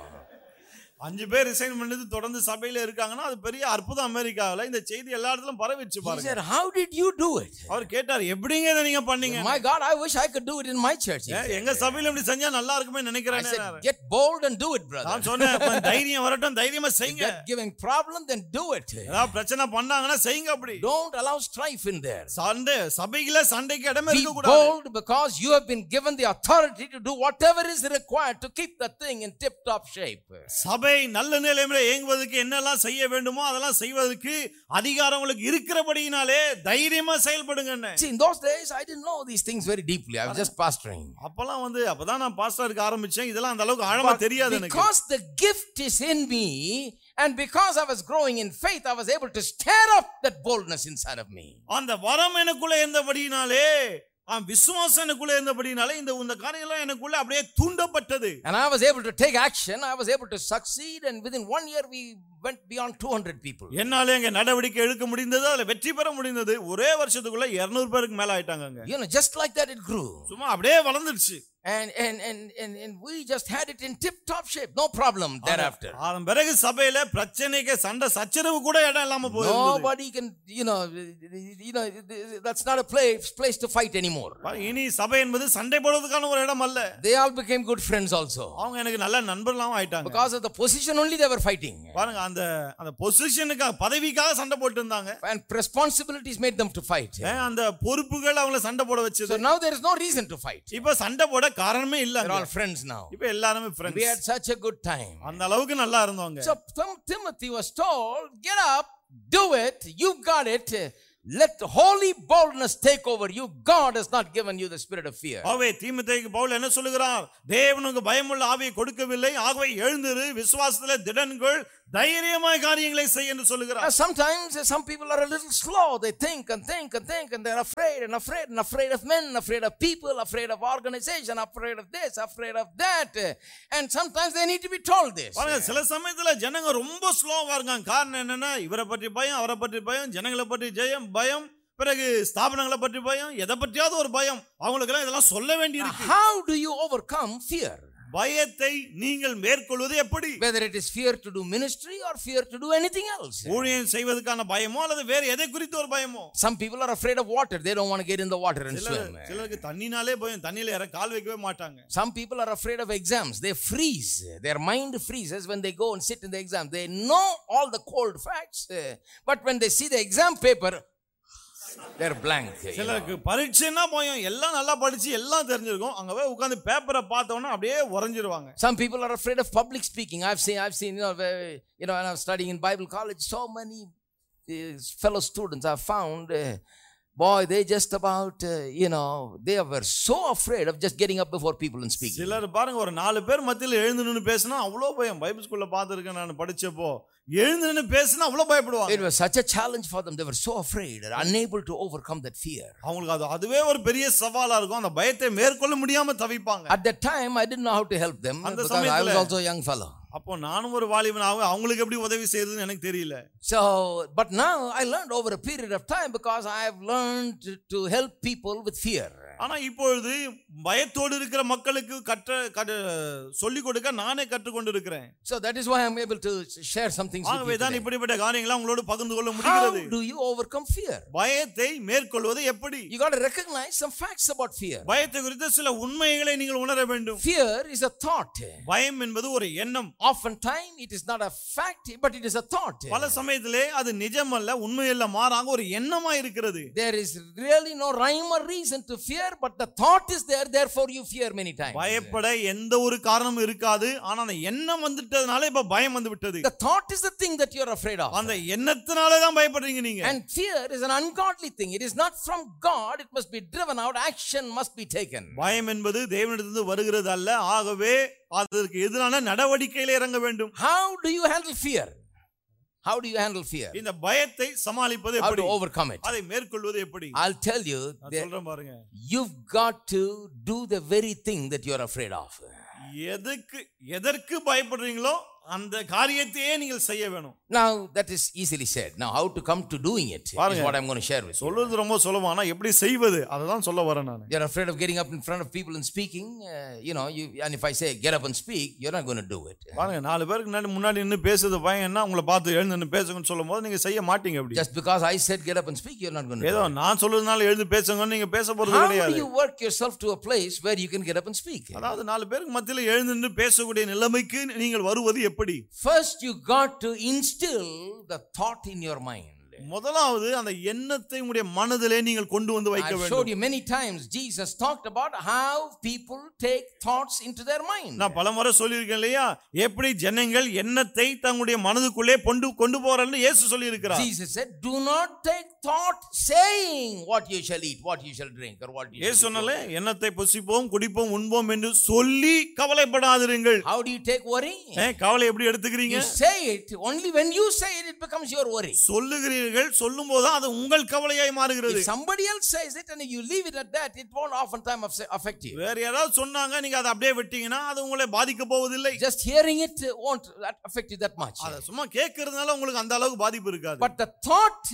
5 பேர் resign பண்ணிட்டு தொடர்ந்து சபையில இருக்காங்கன்னா அது பெரிய அற்புதம் அமெரிக்காவுல. இந்த செய்தி எல்லா இடத்துலயும் பரவிச்சு பாருங்க. He said, how did you do it? அவர் கேட்டார், எப்படிங்க இத நீங்க பண்ணீங்க? My God, I wish I could do it in my church. எங்க சபையில இப்படி செஞ்சா நல்லா இருக்குமே நினைக்கிறேன். I said, get bold and do it, brother. நான் சொன்னேன், தைரியம் வரட்டும், தைரியமா செய்யுங்க. Giving problem, then do it. ஏதாவது பிரச்சனை பண்ணாங்கன்னா செய்யுங்க. அப்படி don't allow strife in there. சபையில சண்டைக்கு இடமே இருக்க கூடாது. Be bold because you have been given the authority to do whatever is required to keep the thing in tip top shape. சபை நல்ல நிலைமையில இயங்குவதற்கு என்னெல்லாம் செய்ய வேண்டுமோ அதெல்லாம் செய்வதற்கு அதிகாரம் உங்களுக்கு இருக்கிறபடியினாலே தைரியமா செயல்படுங்க. See, in those days I didn't know these things very deeply. I was just pastoring. அப்பதான் நான் பாஸ்டரா இருக்க ஆரம்பிச்சேன். இதெல்லாம் அந்த அளவுக்கு ஆழமா தெரியாது எனக்கு. Because the gift is in me and because I was growing in faith, I was able to stir up that boldness inside of me. அந்த வரம் எனக்குள்ள இருந்தபடியினாலே, விசுவாசம் எனக்குள்ள இருந்தபடினால இந்த காரியெல்லாம் எனக்குள்ள அப்படியே தூண்டப்பட்டது. And I was able to take action. I was able to succeed and within 1 year we went beyond 200 people. என்னால எங்க நடவடிக்கை எடுக்க முடிந்தது, அதுல வெற்றி பெற முடிந்தது. ஒரே வருஷத்துக்குள்ள 200 பேருக்கு மேல ஆயிட்டாங்க. Just like that it grew. சும்மா அப்படியே வளர்ந்துருச்சு. And we just had it in tip-top shape. No problem thereafter. அதன் பிறகு சபையில பிரச்சனைக்கு சண்டை சச்சரவு கூட இடம் இல்லாம போயிடுது. Nobody can, that's not a place to fight anymore. இனி சபை என்பது சண்டை போடுறதுக்கான ஒரு இடம் அல்ல. They all became good friends also. அவங்க எனக்கு நல்ல நண்பர்களாம் ஆயிட்டாங்க. Because of the position only they were fighting. பாருங்க அந்த பொசிஷனுக்காக பதவிக்காக சண்டை போட்டு இருந்தாங்க. And responsibilities made them to fight. அந்த பொறுப்புகள் அவங்களை சண்டை போட வச்சது. So now there is no reason to fight. இப்ப சண்டை போட காரணமே இல்ல. They're all friends now. இப்ப எல்லாரும் friends. We had such a good time. அந்த அளவுக்கு நல்லா இருந்தோங்க. So Timothy was told, get up, do it, you got it. Let holy boldness take over you. God has not given you the spirit of fear. ஆவே தீமோத்தேயுக்கு பவுல் என்ன சொல்லுகிறார்? தேவனுக்கு பயமுள்ள ஆவியை கொடுக்கவில்லை. ஆகவே எழுந்திரு, விசுவாசத்திலே திடன்கொள், தைரியமாய் காரியங்களை செய் என்று சொல்லுகிறார். Sometimes some people are a little slow. They think and they're afraid of men, afraid of people, afraid of organization, afraid of this, afraid of that. And sometimes they need to be told this. பாருங்க, சில சமயத்துல ஜனங்க ரொம்ப ஸ்லோவா இருக்காங்க. காரணம் என்னன்னா, இவரை பற்றி பயம், அவரை பற்றி பயம், ஜனங்களை பற்றி பயம், பிறகு ஸ்தாபனங்களை பற்றி பயம், எதை பற்றியாவது ஒரு பயம். அவங்களுக்கு எல்லாம் இதெல்லாம் சொல்ல வேண்டி இருக்கு. How do you overcome fear? பயத்தை நீங்கள் மேற்கொள்வது எப்படி? Whether it is fear to do ministry or fear to do anything else. ஊழியம் செய்வதற்கான பயமோ அல்லது வேற எதை குறித்து ஒரு பயமோ? Some people are afraid of water. They don't want to get in the water and swim. சிலருக்கு தண்ணினாலே பயம், தண்ணியில இறங்க கால் வைக்கவே மாட்டாங்க. Some people are afraid of exams. They freeze. Their mind freezes when they go and sit in the exam. They know all the cold facts, but when they see the exam paper, they're blank. சிலருக்கு பரீட்சைனா பயம், எல்லாம் நல்லா படிச்சு எல்லாம் தெரிஞ்சிருக்கும், அங்க போய் உட்கார்ந்து பேப்பரை பார்த்தோம்னா அப்படியே உறைஞ்சிருவாங்க. Some people are afraid of public speaking. I've seen when I was studying in Bible college, so many fellow students I found, boy, they just about they were so afraid of just getting up before people and speaking. சிலர் பாருங்க, ஒரு 4 பேர் மத்தியில எழுந்து நின்னு பேசினா அவ்வளோ பயம். பைபிள் ஸ்கூல்ல பார்த்திருக்கேன் நான் படிச்சப்போ. எழுந்து நின்னு பேசினா அவ்வளோ பயப்படுவாங்க. It was such a challenge for them. They were so afraid, unable to overcome that fear. அவங்களுக்கு அதுவே ஒரு பெரிய சவாலா இருக்கும். அந்த பயத்தை மேற்கொள்ள முடியாம தவிப்பாங்க. At that time I didn't know how to help them because I was also a young fellow. அப்போ நானும் ஒரு வாலிபன், அவங்களுக்கு எப்படி உதவி செய்யறதுன்னு எனக்கு தெரியல. So but now I learned over a period of time because I have learned to help people with fear. ஆனா இப்பொழுது பயத்தோடு இருக்கிற மக்களுக்கு சொல்லிக் கொடுக்க நானே கற்றுக்கொண்டு இருக்கிறேன். So that is why I am able to share some things with you. ஆகவே தான் இப்படிப்பட்ட காரியங்களை உங்களோடு பகிர்ந்து கொள்ள முடிகிறது. How do you overcome fear? பயத்தை மேற்கொள்வது எப்படி? You got to recognize some facts about fear. பயத்தை குறித்து சில உண்மைகளை நீங்கள் உணர வேண்டும். Fear is a thought. பயம் என்பது ஒரு எண்ணம். Oftentimes it is not a fact, but it is a thought. பல சமயத்திலே அது நிஜம் அல்ல, உண்மை அல்ல, மாறாக ஒரு எண்ணமா இருக்கிறது. There is really no rhyme or reason to fear, but the thought is there, therefore you fear many times. பயப்பட எந்த ஒரு காரணமும் இருக்காது, ஆனா அந்த எண்ணம் வந்துட்டதனால இப்ப பயம் வந்து விட்டது. The thought is the thing that you are afraid of. அந்த எண்ணத்தினால தான் பயப்படுறீங்க நீங்க. And fear is an ungodly thing. It is not from God. It must be driven out. Action must be taken. பயம் என்பது தேவனிடத்திலிருந்து வருகிறது அல்ல, ஆகவே அதற்கு எதிரான நடவடிக்கையில இறங்க வேண்டும். How do you handle fear? How do you handle fear? இந்த பயத்தை சமாளிப்பது எப்படி? How to overcome it? அதை மேற்கொள்வது எப்படி? I'll tell you. சொல்றேன் பாருங்க. You've got to do the very thing that you are afraid of. எதற்கு பயப்படுறீங்களோ அந்த காரியத்தையே நீங்கள் செய்ய வேணும். Now that is easily said. Now how to come to doing it is what I'm going to share with you. சொல்றது ரொம்ப சுலபம், ஆனா எப்படி செய்வது அததான் சொல்ல வரேன் நான். You're afraid of getting up in front of people and speaking, and if I say get up and speak, you're not going to do it. பாருங்க, 4 பேருக்கு முன்னாடி நின்னு பேசுறது பயம் என்ன, உங்களை பார்த்து எழுந்து நின்னு பேசுங்கன்னு சொல்லும்போது நீங்க செய்ய மாட்டீங்க. அப்படி just because I said get up and speak, you're not going to. ஏதோ நான் சொல்றதுனால எழுந்து பேசுங்கன்னு நீங்க பேச போறது கிடையாது. How do you work yourself to a place where you can get up and speak? அதாவது 4 பேருக்கு மத்தியில எழுந்து நின்னு பேசக்கூடிய நிலைமைக்கு நீங்கள் வருவது எப்படி? First you got to instill the thought in your mind. முதலாவது அந்த எண்ணத்தை உங்களுடைய மனதிலே நீங்கள் கொண்டு வந்து வைக்க வேண்டும். I showed you many times Jesus talked about how people take thoughts into their mind. நான் பலமுறை சொல்லியிருக்கேன் இல்லையா, எப்படி ஜனங்கள் எண்ணத்தை தங்களுடைய மனதுக்குள்ளே கொண்டு போறான்னு இயேசு சொல்லி இருக்கிறார். Jesus said, do not take thought saying what you shall eat, what you shall drink, or what you shall. இயேசு சொன்னாலே எண்ணத்தை புசிப்போம், குடிப்போம், உண்போம் என்று சொல்லி கவலைப்படாதீர்கள். How do you take worry? கவலை எப்படி எடுத்துக்கிறீங்க? You say it, only when you say it, it becomes your worry. சொல்லுகிறீர்கள், சொல்லும்போது அது உங்கள் கவலையாய் மாறுகிறது. If somebody else says it and you leave it at that, it won't oftentimes affect you. வேற யாராவது சொன்னாங்க, நீங்க அதை அப்படியே விட்டீங்கன்னா அது உங்களை பாதிக்க போவதில்லை. Just hearing it won't affect you that much. அத சும்மா கேட்கிறதுனால உங்களுக்கு அந்த அளவுக்கு பாதிப்பு இருக்காது. But the thought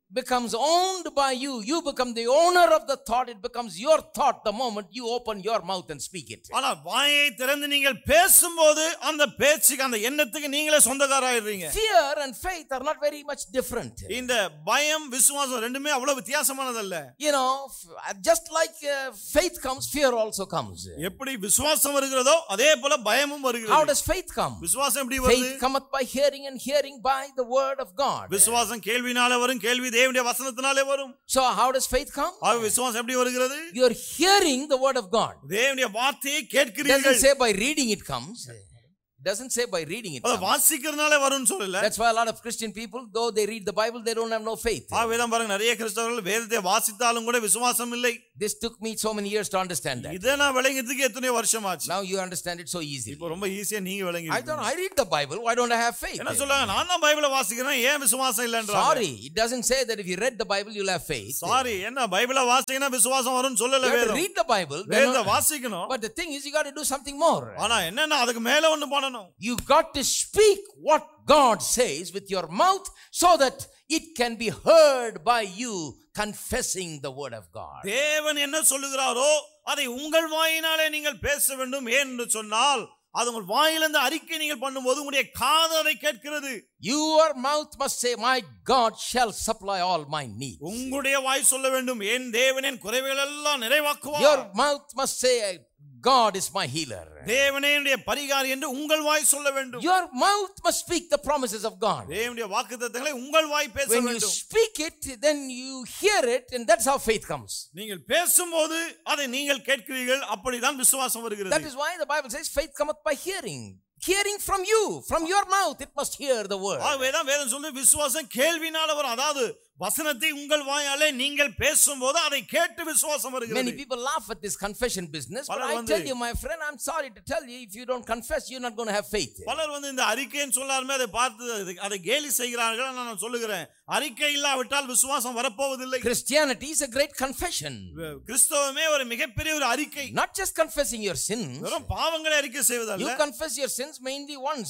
becomes owned by you. You become the owner of the thought. It becomes your thought the moment you open your mouth and speak it. ஆனா வாயை திறந்து நீங்கள் பேசும்போது அந்த பேச்சுக்கு அந்த எண்ணத்துக்கு நீங்களே சொந்தக்காரராயிடுறீங்க. Fear and faith are not very much different. இந்த பயம் விசுவாசம் ரெண்டுமே அவ்வளவு வித்தியாசமானது அல்ல. You know, just like faith comes, fear also comes. எப்படி விசுவாசம் வருகிறதோ அதே போல பயமும் வருகிறது. How does faith come? விசுவாசம் எப்படி வருது? Faith cometh by hearing, and hearing by the word of God. விசுவாசம் கேள்வினாலே வரும், கேள்வி தேவனுடைய வசனத்தினாலே வரும். So how does faith come? ஆக விசுவாசம் எப்படி வருகிறது? You are hearing the word of God. தேவனுடைய வார்த்தையை கேட்கிறீர்கள். Doesn't say by reading it comes. Doesn't say by reading it. அத வாசிக்கிறதுனால வரும்னு சொல்லல. That's why a lot of Christian people, though they read the Bible, they don't have no faith. ஆவேதான் பாருங்க, நிறைய கிறிஸ்தவர்கள் வேதத்தை வாசித்தாலும் கூட விசுவாசம் இல்லை. This took me so many years to understand that. இத நான் விளங்கியதுக்கு எத்தனை வருஷம் ஆச்சு. Now you understand it so easily. இப்போ ரொம்ப ஈஸியா நீங்க விளங்கிட்டீங்க. I thought I read the Bible, why don't I have faith? என்ன சொல்றாங்க, நான் தான் பைபிளை வாசிக்கிறேன், ஏன் விசுவாசம் இல்லன்றாங்க. Sorry, it doesn't say that if you read the Bible you'll have faith. Sorry, என்ன பைபிளை வாசிக்கினா விசுவாசம் வரும்னு சொல்லல You have to வேதம். read the Bible. வேதத்தை வாசிக்கணும். But the thing is, you got to do something more. ஆனா என்னன்னா அதுக்கு மேல ஒன்னு பண்ணணும். You got to speak what God says with your mouth so that it can be heard by you confessing the word of God. தேவன் என்ன சொல்லுகிறாரோ அதை உங்கள் வாயினாலே நீங்கள் பேச வேண்டும் என்று சொன்னால் அது உங்கள் வாயிலிருந்து அறிக்கை நீங்கள் பண்ணும்போது உங்களுடைய காது அதை கேட்கிறது. Your mouth must say, my God shall supply all my needs. உங்களுடைய வாய் சொல்ல வேண்டும், என் தேவன் என் குறைவுகள் எல்லாம் நிறைவாக்குவார். Your mouth must say, God is my healer. தேவனே என்னுடைய பரிகாரி என்று உங்கள் வாய் சொல்ல வேண்டும். Your mouth must speak the promises of God. தேவனுடைய வாக்குத்தத்தங்களை உங்கள் வாய் பேச வேண்டும். When you speak it, then you hear it, and that's how faith comes. நீங்கள் பேசும்போது அதை நீங்கள் கேட்கிறீர்கள், அப்படிதான் விசுவாசம் வருகிறது. That is why the Bible says faith cometh by hearing. Hearing from you, from your mouth, it must hear the word. ஆகவேதான் வேதம் சொல்லுது விசுவாசம் கேள்வினால வரும். அதாவது வசனத்தை உங்கள் வாயாலே நீங்கள் பேசும்போது அதை கேட்டு விசுவாசம் வருகிறது. Many people laugh at this confession business, but I tell you, my friend, I'm sorry to tell you, if you don't confess, you're not going to have faith. பலர் இந்த அறிக்கைன்னு சொல்லாருமே அதை பார்த்து அதை கேலி செய்கிறார்கள். நான் சொல்லுகிறேன், அறிக்கை இல்லாவிட்டால் விசுவாசம் வரப்போவதில்லை. Christianity is a great confession. கிறிஸ்தவமே ஒரு மிகப்பெரிய ஒரு அறிக்கை. Not just confessing your sins. வெறும் பாவங்களை அறிக்கை செய்வதல்ல. You confess your sins mainly once.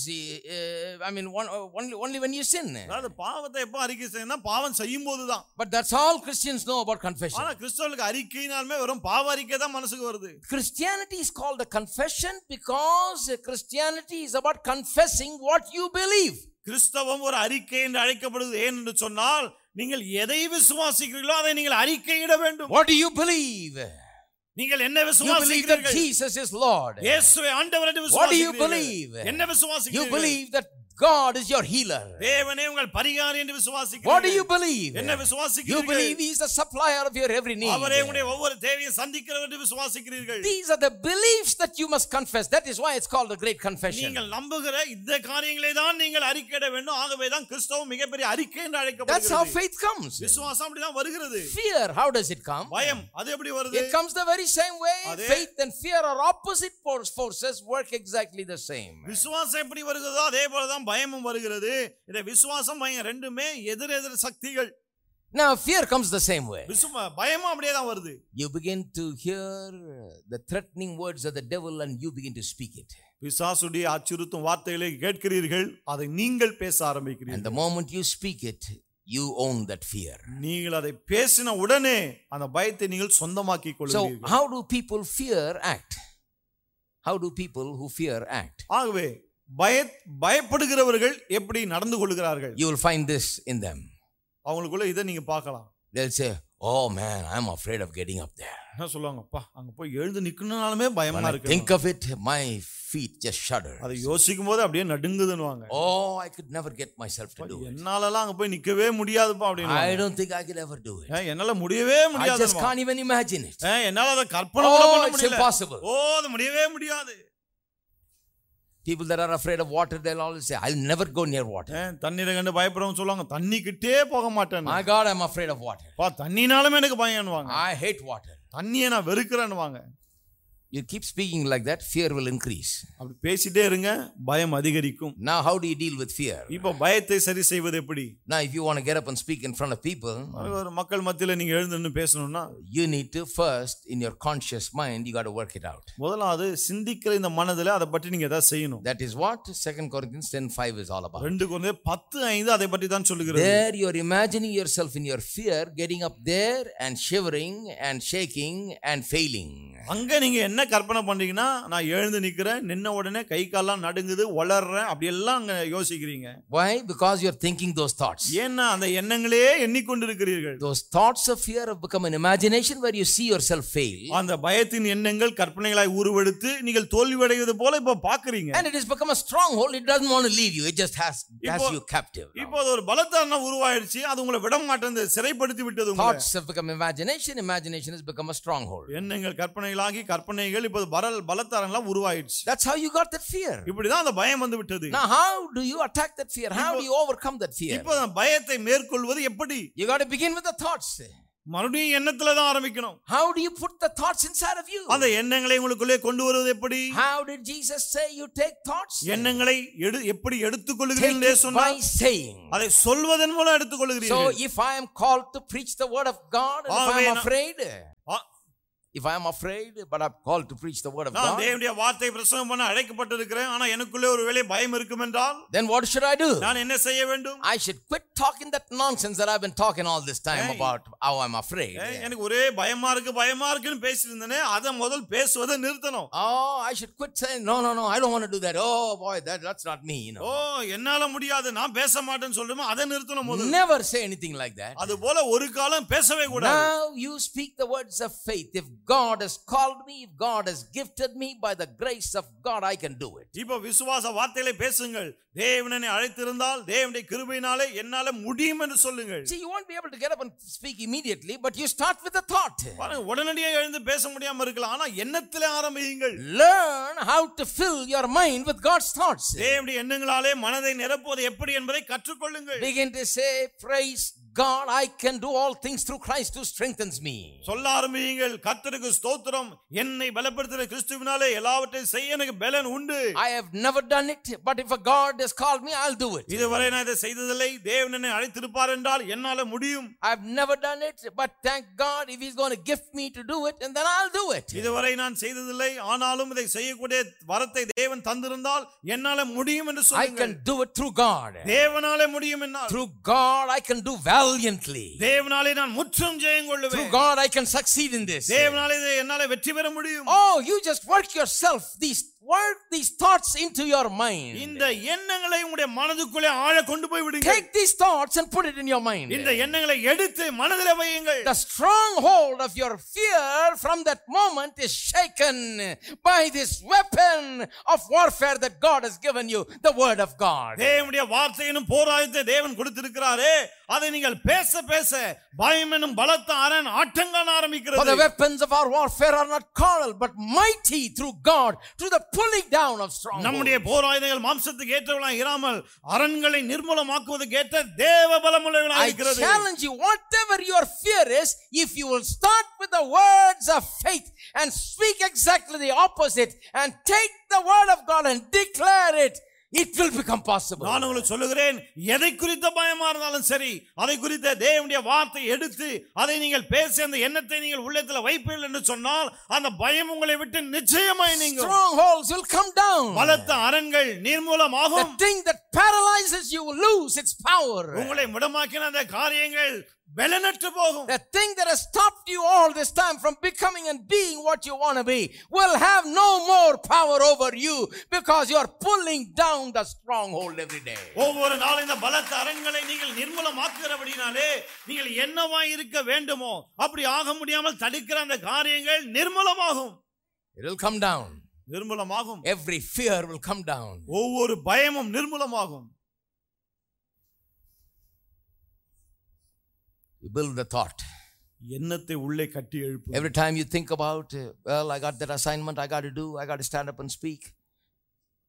I mean, only when you sin. அதாவது பாவத்தை எப்போ அறிக்கை செய்யணும்னா பாவம் செய்யும்போதுதான். But that's all Christians know about confession. ஆனா கிறிஸ்தவர்களுக்கு அறிக்கையினாலுமே வெறும் பாவ அறிக்கை தான் மனசுக்கு வருது. Christianity is called a confession because Christianity is about confessing what you believe. கிறிஸ்தவம் ஒரு அறிக்கை என்று அழைக்கப்படுவது ஏன் என்று சொன்னால், நீங்கள் எதை விசுவாசிக்கிறீர்களோ அதை நீங்கள் அறிக்கையிட வேண்டும். What do you believe? நீங்கள் என்ன You believe that விசுவாசிக்கிறீர்கள்? Jesus is Lord. இயேசுவே ஆண்டவர் என்று What do you விசுவாசிக்கிறீர்கள்? believe? என்ன You விசுவாசிக்கிறீர்கள்? believe that God is your healer. தேவனே உங்கள் பரிகாரி என்று விசுவாசிக்கிறீர்கள். What do you believe? என்ன You விசுவாசிக்கிறீர்கள்? believe He is the supplier of your every need. அவரே உங்களுடைய ஒவ்வொரு தேவையை சந்திக்கிறவர் என்று விசுவாசிக்கிறீர்கள். These are the beliefs that you must confess. That is why it's called a great confession. நீங்கள் நம்புகிற இந்த காரியங்களை தான் நீங்கள் அறிக்கையிட வேண்டும். ஆகவே தான் கிறிஸ்தவம் மிகப்பெரிய அறிக்கை என்று That's அழைக்கப்படுகிறது. how faith comes. விசுவாசம் அப்படிதான் வருகிறது. Fear, how does it come? பயம் அது எப்படி வருது? It comes the very same way. அதே- Faith and fear are opposite forces, work exactly the same. விசுவாசம் எப்படி வருகிறதோ அதே போல தான் பயமும் வருகிறது. இந்த விசுவாசம் பயம் ரெண்டுமே எதிரெதிர் சக்திகள். Now fear comes the same way. பயமும் அப்படியே தான் வருது. You begin to hear the threatening words of the devil and you begin to speak it. பிசாசுடைய அச்சுறுத்தும் வார்த்தைகளை கேட்கிறீர்கள், அதை நீங்கள் பேச And ஆரம்பிக்கிறீர்கள். the moment you speak it, you own that fear. நீங்கள் அதை பேசின உடனே அந்த பயத்தை நீங்கள் சொந்தமாக்கிக் So கொள்கிறீர்கள். how do people fear act? How do people who fear act? ஆகவே பயப்படுகிறவர்கள் எப்படி நடந்து கொள்கிறார்கள்? You will find this in them. அவங்களுக்குள்ள இதை நீங்க பார்க்கலாம். They'll say, oh man, I'm afraid of getting up there. என்ன சொல்லுவாங்க, அப்பா அங்க போய் எழுந்து நிக்கணும்னாலுமே பயமா When I இருக்கு. think of it, my feet just shudder. அதை யோசிக்கும் போது அப்படியே நடுங்குதுன்னுவாங்க. Oh, I could never get myself to do it. என்னாலலாம் அங்க போய் நிக்கவே முடியாதுப்பா அப்படின்னு. I don't think I could ever do it. என்னால முடியவே I முடியாது. just can't even imagine it. என்னால அதை கற்பனை கூட பண்ண It's முடியல. impossible. அது முடியவே முடியாது. People that are afraid of water, they'll always say, I'll never go near water. தண்ணீரை கண்டு பயப்படுறவங்க சொல்லுவாங்க, தண்ணி கிட்டே போக மாட்டேன். My God, I'm afraid of water. தண்ணினாலுமே எனக்கு பயம்னுவாங்க. I hate water. தண்ணியை நான் வெறுக்கிறேன்னுவாங்க. You keep speaking like that, fear will increase. அப்படி பேசிட்டே இருங்க, பயம் அதிகரிக்கும். Now how do you deal with fear? இப்போ பயத்தை சரி செய்வது எப்படி? Now if you want to get up and speak in front of people, ஒரு மக்கள் மத்தியில நீங்க எழுந்து நின்னு பேசணும்னா, you need to first in your conscious mind you got to work it out. முதலாவது சிந்திக்கிற இந்த மனதில அதை பற்றி நீங்க ஏதாவது செய்யணும். That is what 2 Corinthians 10:5 is all about. 2 கொரிந்தியர் 10:5 அதை பற்றி தான் சொல்லுகிறது. There you are imagining yourself in your fear getting up there and shivering and shaking and failing. அங்க நீங்க என்ன கற்பனை பண்றீங்கன்னா, நான் எழுந்து நிக்கிறேன், நின்ன உடனே கை கால்லாம் நடுங்குது, வளர்றேன், அப்படி எல்லாம் அங்க யோசிக்கிறீங்க. Why? Because you are thinking those thoughts. ஏன்னா அந்த எண்ணங்களே எண்ணிக்கொண்டிருக்கிறீர்கள். Those thoughts of fear have become an imagination where you see yourself fail. அந்த பயத்தின் எண்ணங்கள் கற்பனைகளாய் உருவெடுத்து நீங்கள் தோல்வியடைவது போல இப்ப பாக்குறீங்க. And it has become a stronghold. It doesn't want to leave you. It just has you captive. இப்போ ஒரு பலத்தான உருவாயிருச்சு, அது உங்களை விட மாட்டேங்குது, சிறைப்படுத்தி விட்டது உங்களை. Thoughts have become imagination. Imagination has become a stronghold. எண்ணங்கள் கற்பனைகளாகி கற்பனைகள் இப்போ பலத்தாரங்களா உருவாயிருச்சு. That's how you got that fear. இப்படிதான் அந்த பயம் வந்து விட்டது. Now how do you attack that fear? How do you overcome that fear? இப்போ பயத்தை மேற்கொள்வது எப்படி? You got to begin with the thoughts. மறுபடியும் எண்ணத்துல தான் ஆரம்பிக்கணும். How do you put the thoughts inside of you? அந்த எண்ணங்களை உங்களுக்குள்ளே கொண்டு வருவது எப்படி? How did Jesus say you take thoughts? எண்ணங்களை எப்படி எடுத்துக்கொள்கிறீர்கள் என்று சொன்னார். By saying. அதை சொல்வதன் மூலம் எடுத்துக்கொள்கிறீர்கள். So if I am called to preach the word of God and if I am afraid, if I am afraid but I'm called to preach the word of God, நான் தேவனுடைய வார்த்தையை பிரசங்கம் பண்ண அழைக்கப்பட்டிருக்கிறேன், ஆனா எனக்குள்ளே ஒருவேளை பயம் இருக்கும் என்றால், then what should I do? நான் என்ன செய்ய வேண்டும்? I should quit talking that nonsense that I've been talking all this time about how I'm afraid. எனக்கு ஒரே பயமா இருக்குன்னு பேசிட்டு இருந்தேனே, அத முதல் பேசுவதை நிறுத்தணும். Oh, I should quit saying no, I don't want to do that. Oh boy, that's not me, you know. ஓ என்னால முடியாது, நான் பேச மாட்டேன்னு சொல்லுமா, அத நிறுத்தணும் முதல்ல. Never say anything like that. அது போல ஒரு காலம் பேசவே கூடாது. Now you speak the words of faith. If God has called me, if God has gifted me, by the grace of God I can do it. இப்போ விசுவாச வார்த்தைகளை பேசுங்கள். தேவன் என்னை அழைத்திருந்தால் தேவனுடைய கிருபையினாலே என்னால முடியும் என்று சொல்லுங்கள். See, you won't be able to get up and speak immediately, but you start with a thought. உடனடியாக எழுந்து பேச முடியாம இருக்கலாம், ஆனா எண்ணத்திலே ஆரம்பியுங்கள். Learn how to fill your mind with God's thoughts. தேவனுடைய எண்ணங்களாலே மனதை நிரப்புவது எப்படி என்பதை கற்றுக்கொள்ளுங்கள். Begin to say, praise God, I can do all things through Christ who strengthens me. சொல்ல ஆரம்பியுங்கள், கர்த்தருக்கு ஸ்தோத்திரம், என்னை பலப்படுத்துகிற கிறிஸ்துவினாலே எல்லாவற்றையும் செய்ய எனக்கு பலன் உண்டு. I have never done it, but if a God has called me, I'll do it. இதுவரை நான் இதை செய்ததில்லை, தேவன் என்னை அழைத்திருப்பார் என்றால் என்னால முடியும். I've never done it, but thank God if he's going to gift me to do it, and then I'll do it. இதுவரை நான் செய்ததில்லை, ஆனாலும் இதை செய்யக்கூடிய வரத்தை தேவன் தந்திருந்தால் என்னால முடியும் என்று சொல்லுங்கள். I can do it through God. தேவனாலே முடியும் என்னால். Through God I can do valiantly. தேவனாலே நான் முற்றும் ஜெயம் கொள்ளுவேன். Through God I can succeed in this. தேவனாலே என்னால வெற்றி பெற முடியும். Oh, you just work yourself work these thoughts into your mind. இந்த எண்ணங்களை உங்களுடைய மனதுக்குள்ளே ஆழ கொண்டு போய் விடுங்க. Take these thoughts and put it in your mind. இந்த எண்ணங்களை எடுத்து மனதிலே வையுங்கள். The stronghold of your fear from that moment is shaken by this weapon of warfare that God has given you, the word of God. தேவனுடைய வார்த்தையினும் போராயத்தை தேவன் கொடுத்திருக்கிறாரே, அதை நீங்கள் பேச பேச பயம் என்னும் பலத்த அரண் ஆட்டங்கான ஆரம்பிக்கிறது. For the weapons of our warfare are not carnal but mighty through God to the pulling down of strongholds. நம்முடைய போராயுதங்கள் மாம்சத்துக்கு ஏற்றவளாய் இராமல் அரண்களை நிர்மூலமாக்குவதற்கு ஏற்ற தேவ பலமுள்ளவைகளாய் இருக்கிறது. I challenge you, whatever your fear is, if you will start with the words of faith and speak exactly the opposite and take the word of God and declare it, it will become possible. நான் உங்களுக்கு சொல்லுகிறேன், எதை குறித்த பயமா இருந்தாலும் சரி, அதை குறித்த தேவனுடைய வார்த்தை எடுத்து அதை நீங்கள் பேசி அந்த எண்ணத்தை நீங்கள் உள்ளத்துல வைப்பீர்கள் என்று சொன்னால் அந்த பயம் உங்களை விட்டு நிச்சயமாய் நீங்கும். Strongholds will come down. பலத்த அரண்கள் நிர்மூலமாகும். The thing that paralyzes you will lose its power. உங்களை முடமாக்கின அந்த காரியங்கள் பலனற்று போகும். The thing that has stopped you all this time from becoming and being what you want to be will have no more power over you because you are pulling down the stronghold every day. ஒவ்வொரு நாளும் இந்த பலத்த அரண்களை நீங்கள் நிர்மூலமாக்குகிறபடினாலே நீங்கள் என்னவாய் இருக்க வேண்டுமோ அப்படி ஆக முடியாமல் தடுக்கிற அந்த காரியங்கள் நிர்மூலமாகும். It will come down. நிர்மூலமாகும். Every fear will come down. ஒவ்வொரு பயமும் நிர்மூலமாகும். You build the thought. எண்ணத்தை உள்ளே கட்டி எழுப்பு. Every time you think about, well, I got that assignment I got to do, I got to stand up and speak.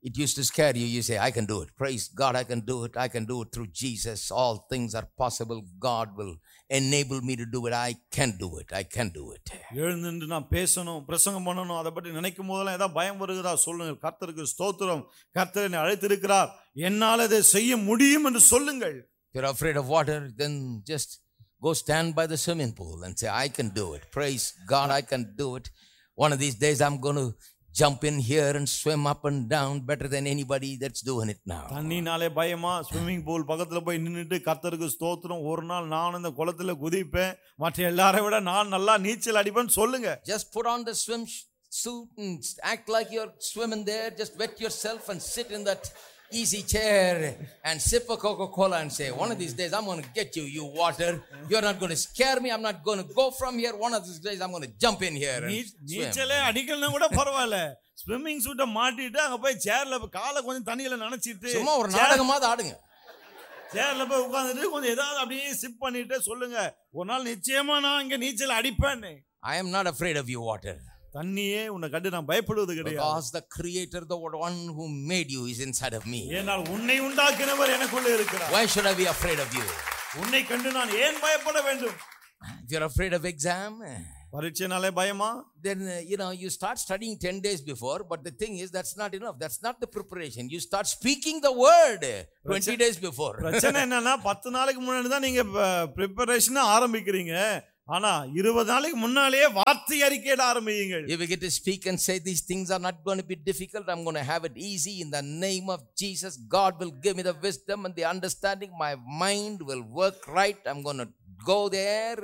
It used to scare you. You say, I can do it. Praise God, I can do it. I can do it through Jesus. All things are possible. God will enable me to do it. I can do it. I can do it. எழுந்து நான் பேசணும், பிரசங்கம் பண்ணணும், அதை பற்றி நினைக்கும் போதெல்லாம் ஏதாவது பயம் வருகிறதா சொல்லுங்கள். கர்த்தருக்கு ஸ்தோத்திரம், கர்த்தர் என்னை அழைத்திருக்கிறார், என்னால் அதை செய்ய முடியும் என்று சொல்லுங்கள். If you're afraid of water, then just go stand by the swimming pool and say, I can do it. Praise God, I can do it. One of these days I'm going to jump in here and swim up and down better than anybody that's doing it now. தண்ணினாலே பயமா swimming pool பக்கத்துல போய் நின்னுட்டு கர்த்தருக்கு ஸ்தோத்திரம், ஒரு நாள் நான் இந்த குளத்துல குதிப்பேன், மற்ற எல்லாரை விட நான் நல்லா நீச்சல் அடிப்பேன்னு சொல்லுங்க. Just put on the swim suit and act like you're swimming there. Just wet yourself and sit in that easy chair and sip a Coca-Cola and say, one of these days I'm going to get you, you water. You're not going to scare me. I'm not going to go from here. One of these days I'm going to jump in here and swim. நீச்சலே அடிக்கலனா கூட பரவாயில்லை, swimming சூட்டை மாட்டிட்டு அங்க போய் சேர்ல காலை கொஞ்சம் தண்ணியில நனைச்சிட்டு சும்மா ஒரு நாடகமாவது ஆடுங்க. சேர்ல போய் உட்கார்ந்துட்டு கொஞ்சம் ஏதாவது அப்படியே சிப் பண்ணிட்டு சொல்லுங்க, ஒரு நாள் நிச்சயமா நான் இங்க நீச்சல் அடிப்பேன்னு. I am not afraid of you, water. தண்ணியே உன்னை கண்டு நான் பயப்படுவது கிடையாது. Because the creator, the one who made you, is inside of me. ஏனால் உன்னை உண்டாக்கினவர் எனக்குள்ள இருக்கிறார். Why should I be afraid of you? உன்னை கண்டு நான் ஏன் பயப்பட வேண்டும்? If you're afraid of exam, பரீட்சைனாலே பயமா? then you start studying 10 days before, but the thing is that's not enough. That's not the preparation. You start speaking the word 20 days before. பிரச்சனை என்னன்னா 10 நாளைக்கு முன்னாடி தான் நீங்க preparation ஆரம்பிக்கிறீங்க. ஆனா 20 நாளைக்கு முன்னாலேயே வார்த்தை அறிக்கையிட ஆரம்பியுங்கள். You begin to speak and say these things are not going to be difficult. I'm going to have it easy in the name of Jesus. God will give me the wisdom and the understanding. My mind will work right. I'm going to go there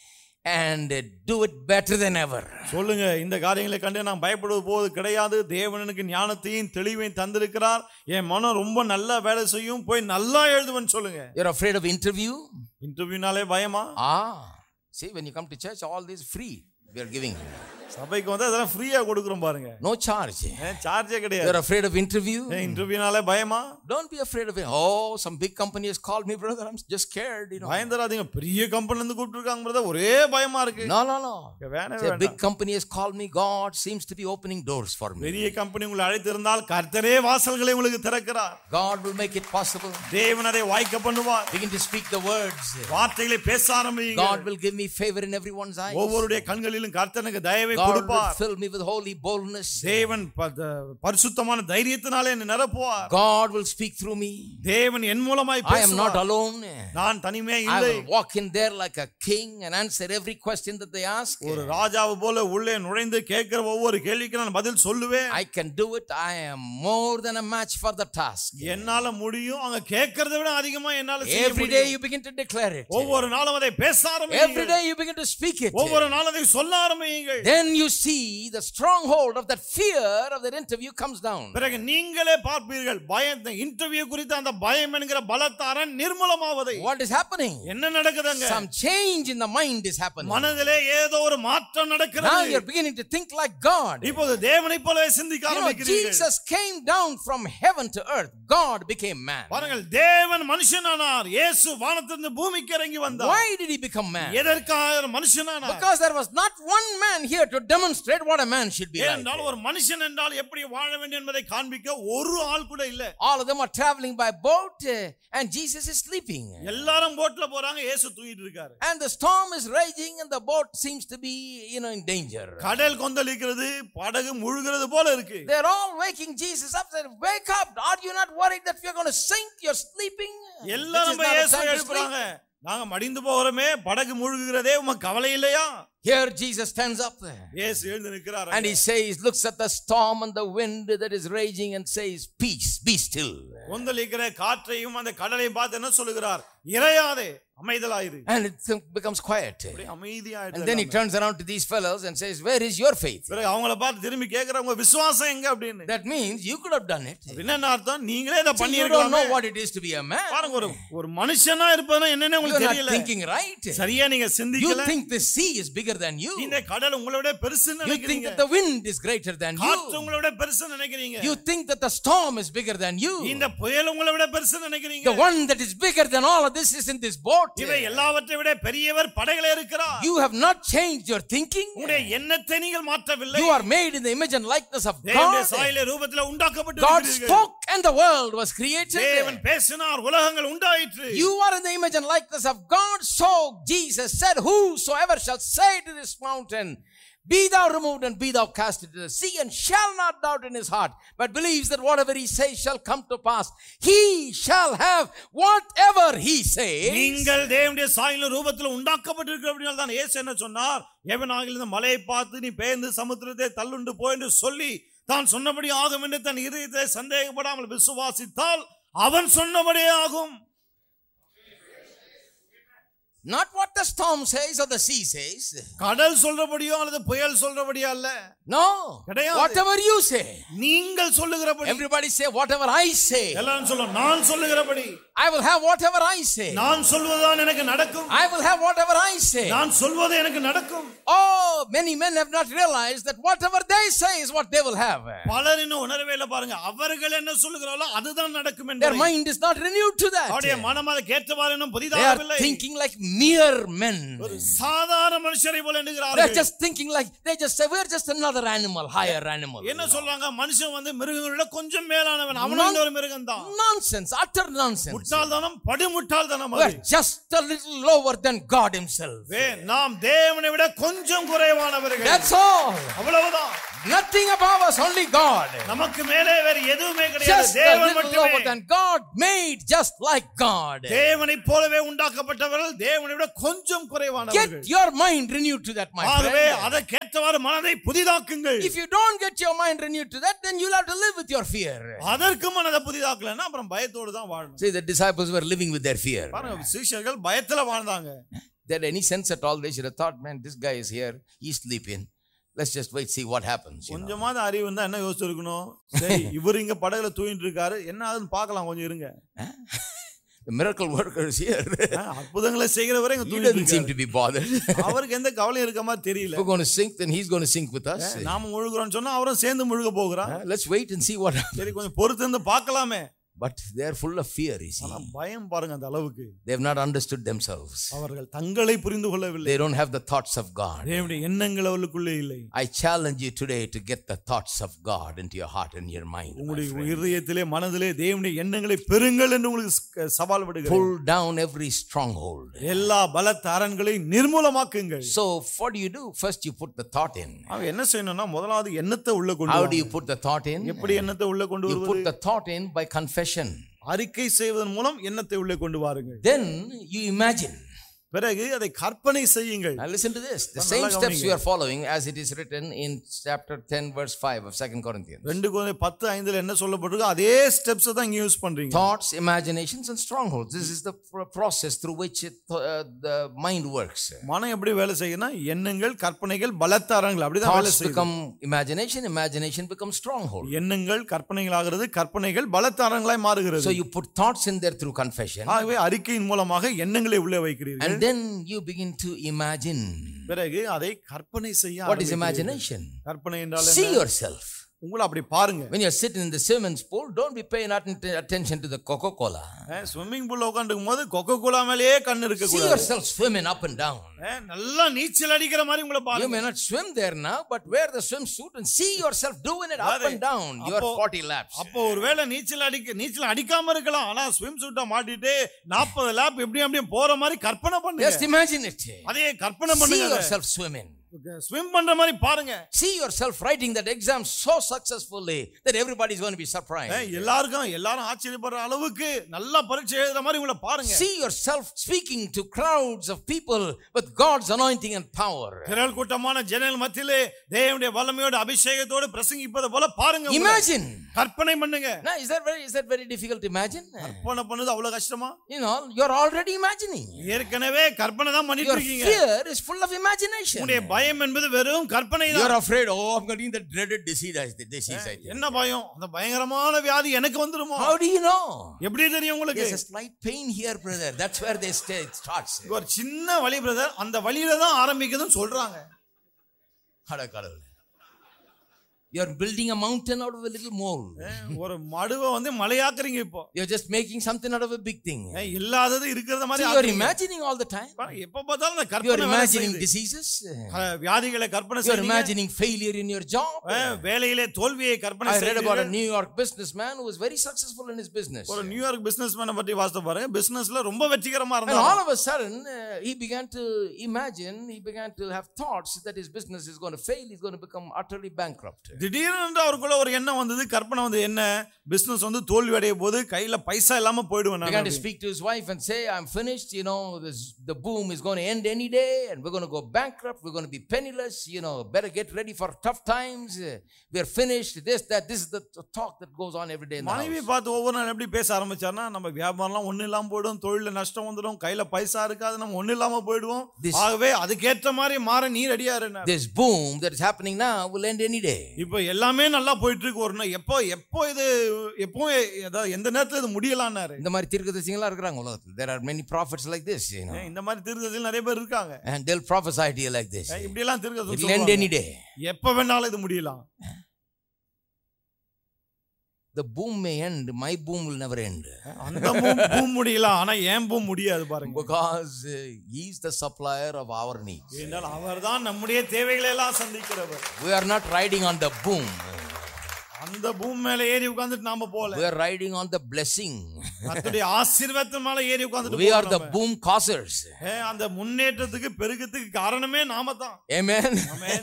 and do it better than ever. சொல்லுங்க, இந்த காரியங்களை கண்டு நான் பயப்படுவது போது கிடையாது. தேவன் எனக்கு ஞானத்தையும் தெளிவையும் தந்திருக்கிறார். என் மனம் ரொம்ப நல்லா வேலை செய்யும், போய் நல்லா எழுதுவேன்னு சொல்லுங்க. You're afraid of interview? இன்டர்வியூனாலே பயமா? See, when you come to church, all this free we are giving. சபைக்கு வந்து அதெல்லாம் ஃப்ரீயா கொடுக்கிறோம் பாருங்க. No charge. சார்ஜே கிடையாது. You're afraid of interview? இன்டர்வியூனாலே பயமா? Don't be afraid of it. Oh, some big company has called me, brother. I'm just scared, பயந்தராதீங்க. பெரிய கம்பெனில இருந்து கூப்பிட்டுருக்காங்க பிரதர், ஒரே பயமா இருக்கு. No. வேணவே big company has called me. God seems to be opening doors for me. பெரிய company உங்களை அழைத்திருந்தால் கர்த்தரே வாசல்களை உங்களுக்கு திறக்கிறார். God will make it possible. தேவன் அதை வாய்க்க பண்ணுவார். Begin to speak the words. வார்த்தைகளை பேச ஆரம்பியுங்க. God will give me favor in everyone's eyes. ஒவ்வொருடைய கண்களிலும் கர்த்தனுக்கு தயவை கொடுப்பார். God will fill me with holy boldness. தேவன் பரிசுத்தமான தைரியத்தினாலே என்னை நிரப்புவார். God will speak through me. தேவன் என் மூலமாய் பேசுவார். I am not alone. நான் தனிமையா இல்லை. I will walk in there like a king and answer every question that they ask. ஒரு ராஜாவை போல உள்ளே நுழைந்து கேட்கிற ஒவ்வொரு கேள்விக்கு நான் பதில் சொல்லுவேன். I can do it. I am more than a match for the task. என்னால முடியும். அங்க கேட்கிறதை விட அதிகமா என்னால செய்ய முடியும். Every day you begin to declare it. ஒவ்வொரு நாளும் அதை பேச ஆரம்பியுங்கள். Every day you begin to speak it. ஒவ்வொரு நாளும் அதை சொல்ல ஆரம்பியுங்கள். Then you see the stronghold of that fear of that interview comes down. பிறகு நீங்களே பார்ப்பீர்கள், பயம், இன்டர்வியூ குறித்த அந்த பயம் என்கிற பலத்தாரன் நிர்மூலமாவதை. What is happening? என்ன நடக்குதுங்க? Some change in the mind is happening. மனதிலே ஏதோ ஒரு மாற்றம் நடக்கிறது. Now you're beginning to think like God. இப்போது தேவனைப் போலவே சிந்திக்க ஆரம்பிக்கிறீர்கள். Jesus came down from heaven to earth. God became man. பாருங்கள், தேவன் மனுஷனானார். இயேசு வானத்திலிருந்து பூமிக்கு இறங்கி வந்தார். Why did he become man? எதற்காக மனுஷனானார்? Because there was not one man here to demonstrate what a man should be like. ஏனென்றால் ஒரு மனுஷன் என்றால் எப்படி வாழ வேண்டும் என்பதை காண்பிக்க ஒரு ஆள் கூட இல்ல. All of them are traveling by boat and Jesus is sleeping. எல்லாரும் போட்ல போறாங்க, இயேசு தூங்கிட்டு இருக்காரு. And the storm is raging and the boat seems to be in danger. கடல் கொந்தளிக்கிறது, படகு முழுகிறது போல இருக்கு. They're all waking Jesus up, saying, wake up, are you not worried that we are going to sink? You're sleeping. எல்லாரும் இயேசுவை எழுப்புறாங்க. நாங்க மடிந்து போறோமே, படகு முழுகுகிறதே, உமக்கு கவலை இல்லையா? Here Jesus stands up there. இயேசு எழுந்து நிற்கிறார். And he says, looks at the storm and the wind that is raging and says, peace, be still. கொந்தளிக்கிற காற்றையும் அந்த கடலையும் பார்த்து என்ன சொல்லுகிறார்? இறையாதே, அமைதலாயிரு. And it becomes quiet. அமைதியாயிடு. And then he turns around to these fellows and says, where is your faith? பிறகு அவங்கள பார்த்து திரும்பி கேக்குறாங்க, உங்க விசுவாசம் எங்க அப்படினு. That means you could have done it. என்ன அர்த்தம்? நீங்களே இத பண்ணி You don't know what it is to be a man. பாருங்க, ஒரு மனுஷனா இருப்பதுனா என்னன்னு உங்களுக்கு தெரியல. You're not thinking right. சரியா நீங்க சிந்திக்கல. You think the sea is bigger bigger than you. இந்த கடல் உங்களை விட பெருசுன்னு You think நினைக்கிறீங்க. that the wind is greater than காற்று you. உங்களை விட பெருசுன்னு நினைக்கிறீங்க. You think that the storm is bigger than you. இந்த புயல் உங்களை விட பெருசுன்னு நினைக்கிறீங்க. The one that is bigger than all of this is in this boat. இவை எல்லாவற்றை விட பெரியவர் படகிலே இருக்கிறார். You have not changed your thinking. உங்களுடைய எண்ணத்தை நீங்கள் மாற்றவில்லை. You are made in the image and likeness of தேவனுடைய God. சாயலிலே ரூபத்திலே உண்டாக்கப்பட்டு God இருக்கிறீர்கள். spoke and the world was created. தேவன் பேசினார் உலகங்கள் உண்டாயிற்று. You are in the image and likeness of God. So Jesus said, whosoever shall say to this mountain, be thou removed and be thou cast into the sea, and shall not doubt in his heart, but believes that whatever he says shall come to pass, he shall have whatever he says. நீங்கள் தேவனுடைய சாயலின் ரூபத்தில் உண்டாக்கப்பட்டிருக்கிறபடியால் தான் இயேசு என்ன சொன்னார்? எவனாகிலும் இந்த மலையை பார்த்து நீ பெயர்ந்து சமுத்திரத்தை தள்ளுண்டு போ என்று சொல்லி தான் சொன்னபடி ஆகும் என்று தன் இதயத்தை சந்தேகப்படாமல் விசுவாசித்தால் அவன் சொன்னபடியே ஆகும். Not what the storm says or the sea says. கடல் சொல்றபடியோ அல்லது புயல் சொல்றபடியோ அல்ல. No. கிடையாது. Whatever you say. நீங்கள் சொல்லுகிறபடி. Everybody say whatever I say. எல்லாரும் சொல்லுங்க நான் சொல்லுகிறபடி. I will have whatever I say. நான் சொல்வதுதான் எனக்கு நடக்கும். I will have whatever I say. நான் சொல்வது எனக்கு நடக்கும். Oh, many men have not realized that whatever they say is what they will have. பலர் இன்னும் உணரவே இல்லை பாருங்க. அவர்கள் என்ன சொல்லுகிறார்களோ அதுதான் நடக்கும் என்று. Their mind is not renewed to that. அவருடைய மனம் அதற்கு ஏற்றவாறு இன்னும் They புதிதாகவில்லை. are thinking like mere men. ஒரு சாதாரண மனுஷரை போல They are எண்ணுகிறார்கள். just thinking like they just say we're just another animal, higher animal. என்ன சொல்றாங்க? மனுஷன் வந்து மிருகங்களோட கொஞ்சம் மேலானவன். அவனும் ஒரு மிருகம்தான். Nonsense, utter nonsense. முட்டாள்தனம், படுமுட்டாள்தனம் அது. We're just a little lower than God himself. நாம் தேவனை விட கொஞ்சம் குறைவானவர்கள். That's all. அவ்வளவுதான். Nothing above us, only God. நமக்கு மேலே வேற எதுவுமே கிடையாது. Just a தேவன் little lower மட்டுமே. than God, made just like God. தேவனைப் போலவே உண்டாக்கப்பட்டவர்கள் தேவனை விட கொஞ்சம் குறைவானவர்கள். Get your mind renewed to that, my ஆகவே friend. அதற்கேற்றவாறு மனதை புதிதாக்குங்கள். If you don't get your mind renewed to that, then you'll have to live with your fear. அதற்கு மனதை புதிதாக்கலன்னா அப்புறம் பயத்தோடு தான் வாழணும். See, the disciples were living with their fear. பாருங்க சீஷர்கள் பயத்துல வாழ்ந்தாங்க. They had any sense at all, they should have thought, man, this guy is here, he's sleeping. Let's just wait, see what happens. கொஞ்சமாவது அறிவு இருந்தா என்ன யோசிச்சிருக்கணும்? சரி இவர் இங்க படகுல தூங்கிட்டு இருக்காரு, என்ன ஆகுதுன்னு பார்க்கலாம், கொஞ்சம் இருங்க. The miracle worker is here. அற்புதங்களை செய்கிறவரே இங்க He தூங்கிட்டு doesn't seem இருக்காரு. to be bothered. அவருக்கு எந்த கவலையும் இருக்க மாதிரி தெரியல. If we're going to sink, then he's going to sink with us. நாம முழுகுறோம்னு சொன்னா அவரும் சேர்ந்து முழுக போகிறார். Let's wait and see what happens. சரி கொஞ்சம் பொறுத்து இருந்து பார்க்கலாமே. But they are full of fear, you see. ஆனா பயம் பாருங்க அந்த அளவுக்கு. They have not understood themselves. அவர்கள் தங்களை புரிந்து கொள்ளவில்லை. They don't have the thoughts of God. தேவனுடைய எண்ணங்கள் அவர்களுக்குள்ளே இல்லை. I challenge you today to get the thoughts of God into your heart and your mind. உங்களுடைய இதயத்திலே மனதிலே தேவனுடைய எண்ணங்களை பெறுங்கள் என்று உங்களுக்கு சவால் விடுகிறேன். Pull down every stronghold. எல்லா பலத்த அரண்களையும் நிர்மூலமாக்குங்கள். So what do? First you put the thought in. அவ என்ன செய்யணும்னா முதலாவது எண்ணத்தை உள்ள கொண்டு How வா. do you put the thought in? எப்படி எண்ணத்தை உள்ள கொண்டு You வருவது? put the thought in by confession. அறிக்கை செய்வதன் மூலம் எண்ணத்தை உள்ளே கொண்டு வாருங்கள். Then you imagine. பிறகு அதை கற்பனை செய்யுங்கள். Now listen to this. The same steps we are following as it is written in chapter 10 verse 5 of 2 Corinthians. 2 Corinthians 10:5 என்ன சொல்லப்பட்டிருக்கோ அதே ஸ்டெப்ஸ் தான் இங்க யூஸ் பண்றீங்க. Thoughts, imaginations and strongholds. This is the process through which the mind works. மனம் எப்படி வேலை செய்யும்னா எண்ணங்கள், கற்பனைகள், பலத்த அரண்கள் அப்படி தான் வேலை Thoughts செய்யும். become imagination, imagination becomes stronghold. எண்ணங்கள் கற்பனைகள் ஆகிறது, கற்பனைகள் பலத்த அரண்களாய் மாறுகிறது. So you put thoughts in there through confession. ஆகவே அறிக்கையின் மூலமாக எண்ணங்களை உள்ளே வைக்கிறீர்கள். And then you begin to imagine. பிறகு அதை கற்பனை செய்ய What is imagination? கற்பனை என்றால் See என்ன? yourself. உங்களை அப்படி பாருங்க. When you're sitting in the swimming pool, don't be paying attention to the Coca-Cola. Swimming பூல்ல உட்கார்ந்துக்கும் போது கொக்கோ கோலா மேலேயே கண்ணு இருக்க See கூடாது. yourself swimming up and down. நல்லா நீச்சல் அடிக்கிற மாதிரி உங்களை You பாருங்க. may not swim there now, but wear the swimsuit and see yourself doing it up and down. Your 40 laps. அப்போ ஒருவேளை நீச்சல் அடிக்காம இருக்கலாம், ஆனா ஸ்விம் சூட்டை மாட்டிட்டு 40 லாப் எப்படியும் போற மாதிரி கற்பனை பண்ணுங்க. Just imagine it. அதே கற்பனை See பண்ணுங்க. yourself swimming. ஸ்விம் பண்ற மாதிரி பாருங்க. See yourself writing that exam so successfully that everybody is going to be surprised. எல்லாரும் ஆச்சரியப்படுற அளவுக்கு நல்ல பரீட்சை எழுதுற மாதிரி உங்களை பாருங்க. See yourself speaking to crowds of people with God's anointing and power. திரள் கூட்டமான ஜனங்கள் மத்தியிலே தேவனுடைய வல்லமையோட அபிஷேகத்தோடு பிரசங்கிப்பது போல பாருங்க. Imagine. கற்பனை பண்ணுங்க. Now, is that very difficult to imagine? கற்பனை பண்ணது அவ்வளவு கஷ்டமா? You know, you're already imagining. ஏற்கனவே கற்பனை தான் பண்ணிட்டு Your இருக்கீங்க. fear is full of imagination. உங்களுடைய பயம் என்பது வெறும் கற்பனை தான். You're afraid, oh, I'm getting the dreaded disease. என்ன பயம்? அந்த பயங்கரமான வியாதி எனக்கு வந்துருமோ? How do you know? எப்படி தெரியும் உங்களுக்கு? There's a slight pain here, brother. That's where they starts. ஒரு சின்ன வலி பிரதர், அந்த வலியில தான் ஆரம்பிக்குதுன்னு சொல்றாங்க. அட கடவுளே. You're building a mountain out of a little mole. ஒரு மடுவை வந்து மலையாக்குறீங்க இப்போ. You're just making something out of a big thing. இல்லாதது இருக்கிறத மாதிரி So you're imagining all the time. எப்ப பார்த்தாலும் அந்த கற்பனை. You're imagining diseases. வியாதிகளை கற்பனை You're செய்றீங்க. imagining failure in your job. வேலையிலே தோல்வியை கற்பனை I செய்றீங்க. read about a New York businessman who was very successful in his business. ஒரு நியூயார்க் பிசினஸ்மேனை பத்தி வாசித்து பாருங்க. பிசினஸ்ல ரொம்ப வெற்றிகரமா And இருந்தார். all of a sudden he began to imagine, he began to have thoughts that his business is going to fail, he's going to become utterly bankrupt. திடீர்னு அவருக்குள்ள ஒரு எண்ணம் வந்தது, கற்பனை வந்து என்ன, பிசினஸ் வந்து தோல்வி அடைய போது கையில பைசா இல்லாம போய்டுவேன். Began to speak to his wife and say, I'm finished, you know, the boom is going to end any day and we're going to go bankrupt, we're going to be penniless, you know, better get ready for tough times, we're finished, this is the talk that goes on every day in the house. மனைவி பார்த்து ஒவ்வொரு நாள் எப்படி பேச ஆரம்பிச்சார்னா, நம்ம வியாபாரம்லாம் ஒண்ணு இல்லாம போய்டும், தொழில நஷ்டம் வந்துடும், கையில பைசா இருக்காது, நம்ம ஒண்ணு இல்லாம போய்டுவோம். ஆகவே அதுக்கேற்ற மாதிரி மாற நீ ரெடியா இருங்க. This boom that is happening now will end any day. இப்போ எல்லாமே நல்லா போயிட்டு இருக்கு. ஒரு எப்போ இது எந்த நேரத்துல இது முடியலாம்னாரு. இந்த மாதிரி தீர்க்கதரிசிகளா இருக்காங்க உலகத்துல. There are many prophets like this, you know. இந்த மாதிரி தீர்க்கதரிசிகள் நிறைய பேர் இருக்காங்க. And they'll prophesy to you like this. இப்படி எல்லாம் தீர்க்கதரிசி சொல்லுவாங்க. It'll end any day. எப்ப வேணாலும் இது முடியலாம். The boom may end, my boom will never end. அந்த boom முடியலாம், ஆனா ஏன் boom முடியாது பாருங்க. Because he is the supplier of our needs. ஏனென்றால் அவர்தான் நம்முடைய தேவைகளை எல்லாம் சந்திக்கிறவர். We are not riding on the boom. அந்த பூம் மேல ஏறி உட்கார்ந்துட்டு நாம போல. We are riding on the blessing. கர்த்தருடைய ஆசீர்வாதத்தின் மேல ஏறி உட்கார்ந்துட்டு We are the boom causers. அந்த முன்னேற்றத்துக்கு பெருக்கத்துக்கு காரணமே நாம தான். Amen. Amen.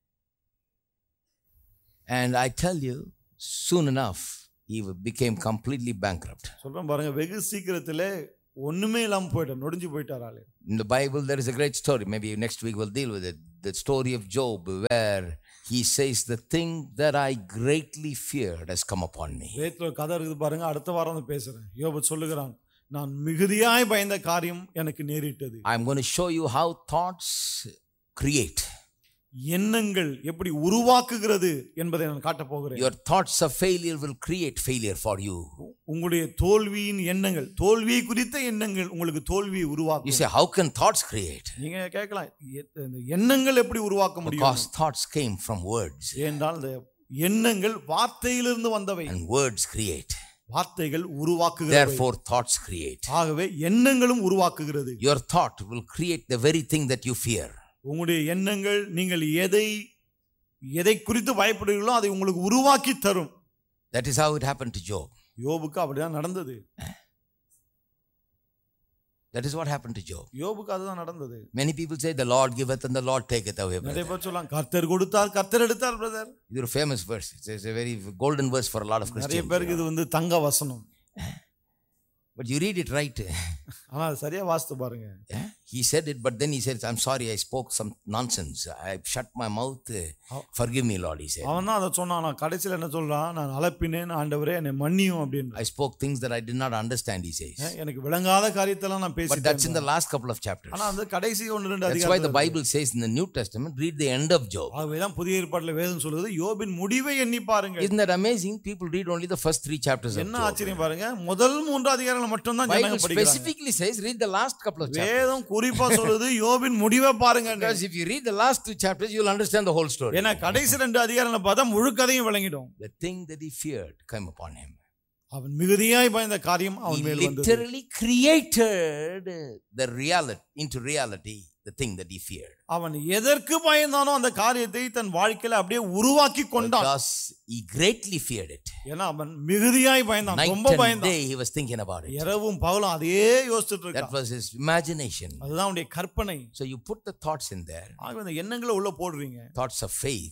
And I tell you, soon enough he became completely bankrupt. சொல்றேன் பாருங்க, வெகு சீக்கிரத்திலே ஒண்ணுமே இல்லாம போய்ட்டார், நொடிஞ்சு போய்ட்டார் ஆளு. In the Bible there is a great story, maybe next week we'll deal with it, the story of Job, where he says the thing that I greatly feared has come upon me. வேதத்துல கதை இருக்குது பாருங்க, அடுத்த வாரம் வந்து பேசுறேன். யோபு சொல்லுகிறான், நான் மிகுதியாய் பயந்த காரியம் எனக்கு நேரிட்டது. I'm going to show you how thoughts create. எண்ணங்கள் எப்படி உருவாக்குகிறது என்பதை நான் காட்ட போகிறேன். Your thoughts of failure will create failure for you. உங்களுடைய தோல்வியின் எண்ணங்கள், தோல்வி குறித்த எண்ணங்கள் உங்களுக்கு தோல்வியை உருவாக்கும். You say, how can thoughts create? நீங்க கேட்கலாம், எண்ணங்கள் எப்படி உருவாக்க முடியும்? Because thoughts came from words. ஏனென்றால் இந்த எண்ணங்கள் வார்த்தையிலிருந்து வந்தவை. And words create. வார்த்தைகள் உருவாக்குகிறது. Therefore thoughts create. ஆகவே எண்ணங்களும் உருவாக்குகிறது. Your thought will create the very thing that you fear. உங்களுடைய எண்ணங்கள் நீங்கள் எதை குறித்து பயப்படுகிறீர்களோ அதை உங்களுக்கு உருவாக்கி தரும். That is how it happened to Job. யோபுக்கு அப்படிதான் நடந்தது. That is what happened to Job. யோபுக்கு அதுதான் நடந்தது. Many people say the Lord giveth and the Lord taketh away. நிறைய பேர் சொல்றாங்க, கர்த்தர் கொடுத்தார் கர்த்தர் எடுத்தார் பிரதர். இது ஒரு famous verse. It's a very golden verse for a lot of Christians. நிறைய பேருக்கு இது வந்து தங்க வசனம். But you read it right. ஆனா சரியா வாசித்து பாருங்க. He said it, but then he said, I'm sorry, I spoke some nonsense. I shut my mouth. Forgive me, Lord, he said. அவன் தான் அதை சொன்னான். நான் கடைசியில் என்ன சொல்றான், நான் அலப்பினேன் ஆண்டவரே என்னை மன்னியும் அப்படின்னு. I spoke things that I did not understand, he says. எனக்கு விளங்காத காரியத்தெல்லாம் நான் பேசிட்டேன். But that's in the last couple of chapters. ஆனா அந்த கடைசி 1-2 அதிகாரம். That's why the Bible says in the New Testament, read the end of Job. அதுதான் புதிய ஏற்பாட்டில் வேதம் சொல்லுது, யோபின் முடிவை எண்ணி பாருங்க. Isn't that amazing? People read only the first 3 chapters of Job. என்ன ஆச்சரியம் பாருங்க, முதல் 3 அதிகாரங்களை மட்டும் தான் ஜனங்க படிக்கிறாங்க. Bible specifically says read the last couple of chapters. வேதம் குறிப்பா சொல்லுது யோபின் முடிவை பாருங்க. Because if you read the last 2 chapters you will understand the whole story. ஏன்னா கடைசி 2 அதிகாரங்களை பார்த்தா முழு கதையும் விளங்கிடும். The thing that he feared came upon him. அவன் மிகுதியாய் பயந்த காரியம் அவன் மேல் வந்தது. He literally created the reality into reality, the thing that he feared. அவன் எதற்கு பயந்தானோ அந்த காரியத்தை தன் வாழ்க்கையில அப்படியே உருவாக்கி கொண்டான். Because he greatly feared it. ஏன்னா அவன் மிகுதியாய் பயந்தான், ரொம்ப பயந்தான். Day he was thinking about it. இரவும் பகலும் அதையே யோசிச்சிட்டு இருக்கான். That was his imagination. அதுதான் அவனுடைய கற்பனை. So you put the thoughts in there. ஆக அந்த எண்ணங்களை உள்ள போடுறீங்க. Thoughts of faith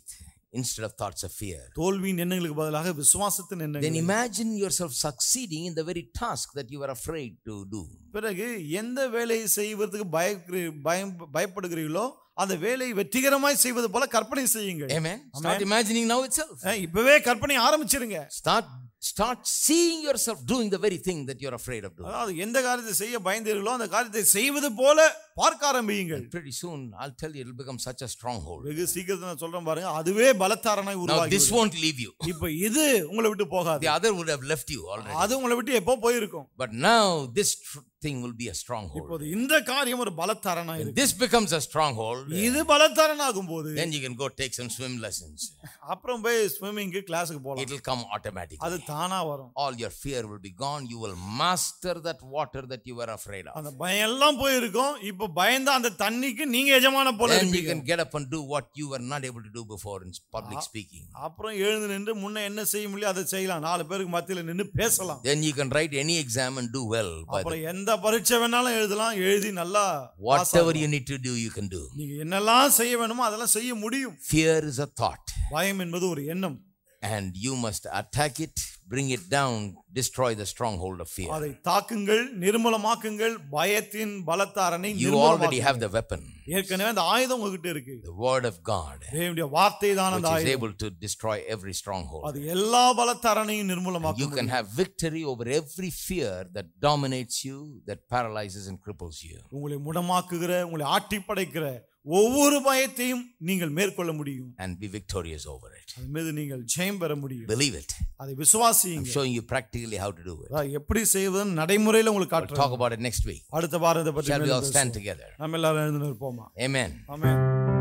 instead of thoughts of fear. தோல்வியின் எண்ணங்களுக்கு பதிலாக விசுவாசத்தின் Then எண்ணங்கள். imagine yourself succeeding in the very task that you were afraid to do. பிறகு எந்த வேலையை செய்வதற்கு பயப்படுகிறீர்களோ அந்த வேலையை வெற்றிகரமாய் செய்வது போல கற்பனை செய்யுங்கள். Amen. Start imagining now itself. இப்பவே கற்பனை ஆரம்பிச்சிருங்க. Start seeing yourself doing the very thing that you're afraid of doing. அதாவது எந்த காரியத்தை செய்ய பயந்தீர்களோ அந்த காரியத்தை செய்வது போல பார்க்க ஆரம்பியுங்கள். Pretty soon I'll tell you it'll become such a stronghold. வெகு சீக்கிரத்துல நான் சொல்றேன் பாருங்க, அதுவே பலத்தாரனாய் உருவாகி. Now this won't leave you. இப்போ இது உங்களை விட்டு போகாது. The other would have left you already. அது உங்களை விட்டு எப்போ போயிருக்கும். But now this thing will be a stronghold. இப்போது இந்த காரியம் ஒரு பலத்தாரனாய் இருக்கு. This becomes a stronghold. இது பலத்தாரனாகும் போது Then you can go take some swim lessons. அப்புறம் போய் ஸ்விமிங் கிளாஸ்க்கு போலாம். It will come automatically. அது தானா வரும். All your fear will be gone. You will master that water that you were afraid of. அந்த பயம் எல்லாம் போயிருக்கும். இப்போ பயந்த அந்த தண்ணிக்கு நீங்க எஜமான போல Then இருப்பீங்க. you can get up and do what you were not able to do before in public speaking. அப்புறம் எழுந்து நின்று முன்ன என்ன செய்ய முடியும் அதை செய்யலாம். 4 பேருக்கு மத்தியில நின்னு பேசலாம். Then you can write any exam and do well. அப்புறம் எந்த பரீட்சை வேணாலும் எழுதலாம். எழுதி நல்லா whatever you need to do, you can do. நீங்க என்னெல்லாம் செய்ய வேணுமோ அதெல்லாம் செய்ய முடியும். Fear is a thought. பயம் என்பது ஒரு எண்ணம். And you must attack it, bring it down, destroy the stronghold of fear. அதை தாக்குங்கள், நிர்மூலமாக்குங்கள். பயத்தின் பலத்தாரனை You already have the weapon. ஏற்கனவே அந்த ஆயுதம் உங்ககிட்ட இருக்கு. The word of God, தேவனுடைய வார்த்தை தான் அந்த which is ஆயுதம். able to destroy every stronghold. அது எல்லா பலத்தாரனையும் நிர்மூலமாக்கும். You can have victory over every fear that dominates you, that paralyzes and cripples you. உங்களை முடமாக்குகிற, உங்களை ஆட்டி படைக்கிற ஒவ்வொரு பயத்தையும் நீங்கள் மேற்கொள்ள முடியும். And be victorious over it. அதன் மீது நீங்கள் ஜெயம் பெற முடியும். Believe it. அதை I'm விசுவாசியுங்க. showing you practically how to do it. எப்படி செய்வதுன்னு நடைமுறையில உங்களுக்கு We'll காட்டுறேன். talk about it next week. அடுத்த வாரம் இதை பற்றி Shall we all பேசுவோம். stand together? நம்ம எல்லாரும் எழுந்து நிற்போமா? Amen. ஆமென்.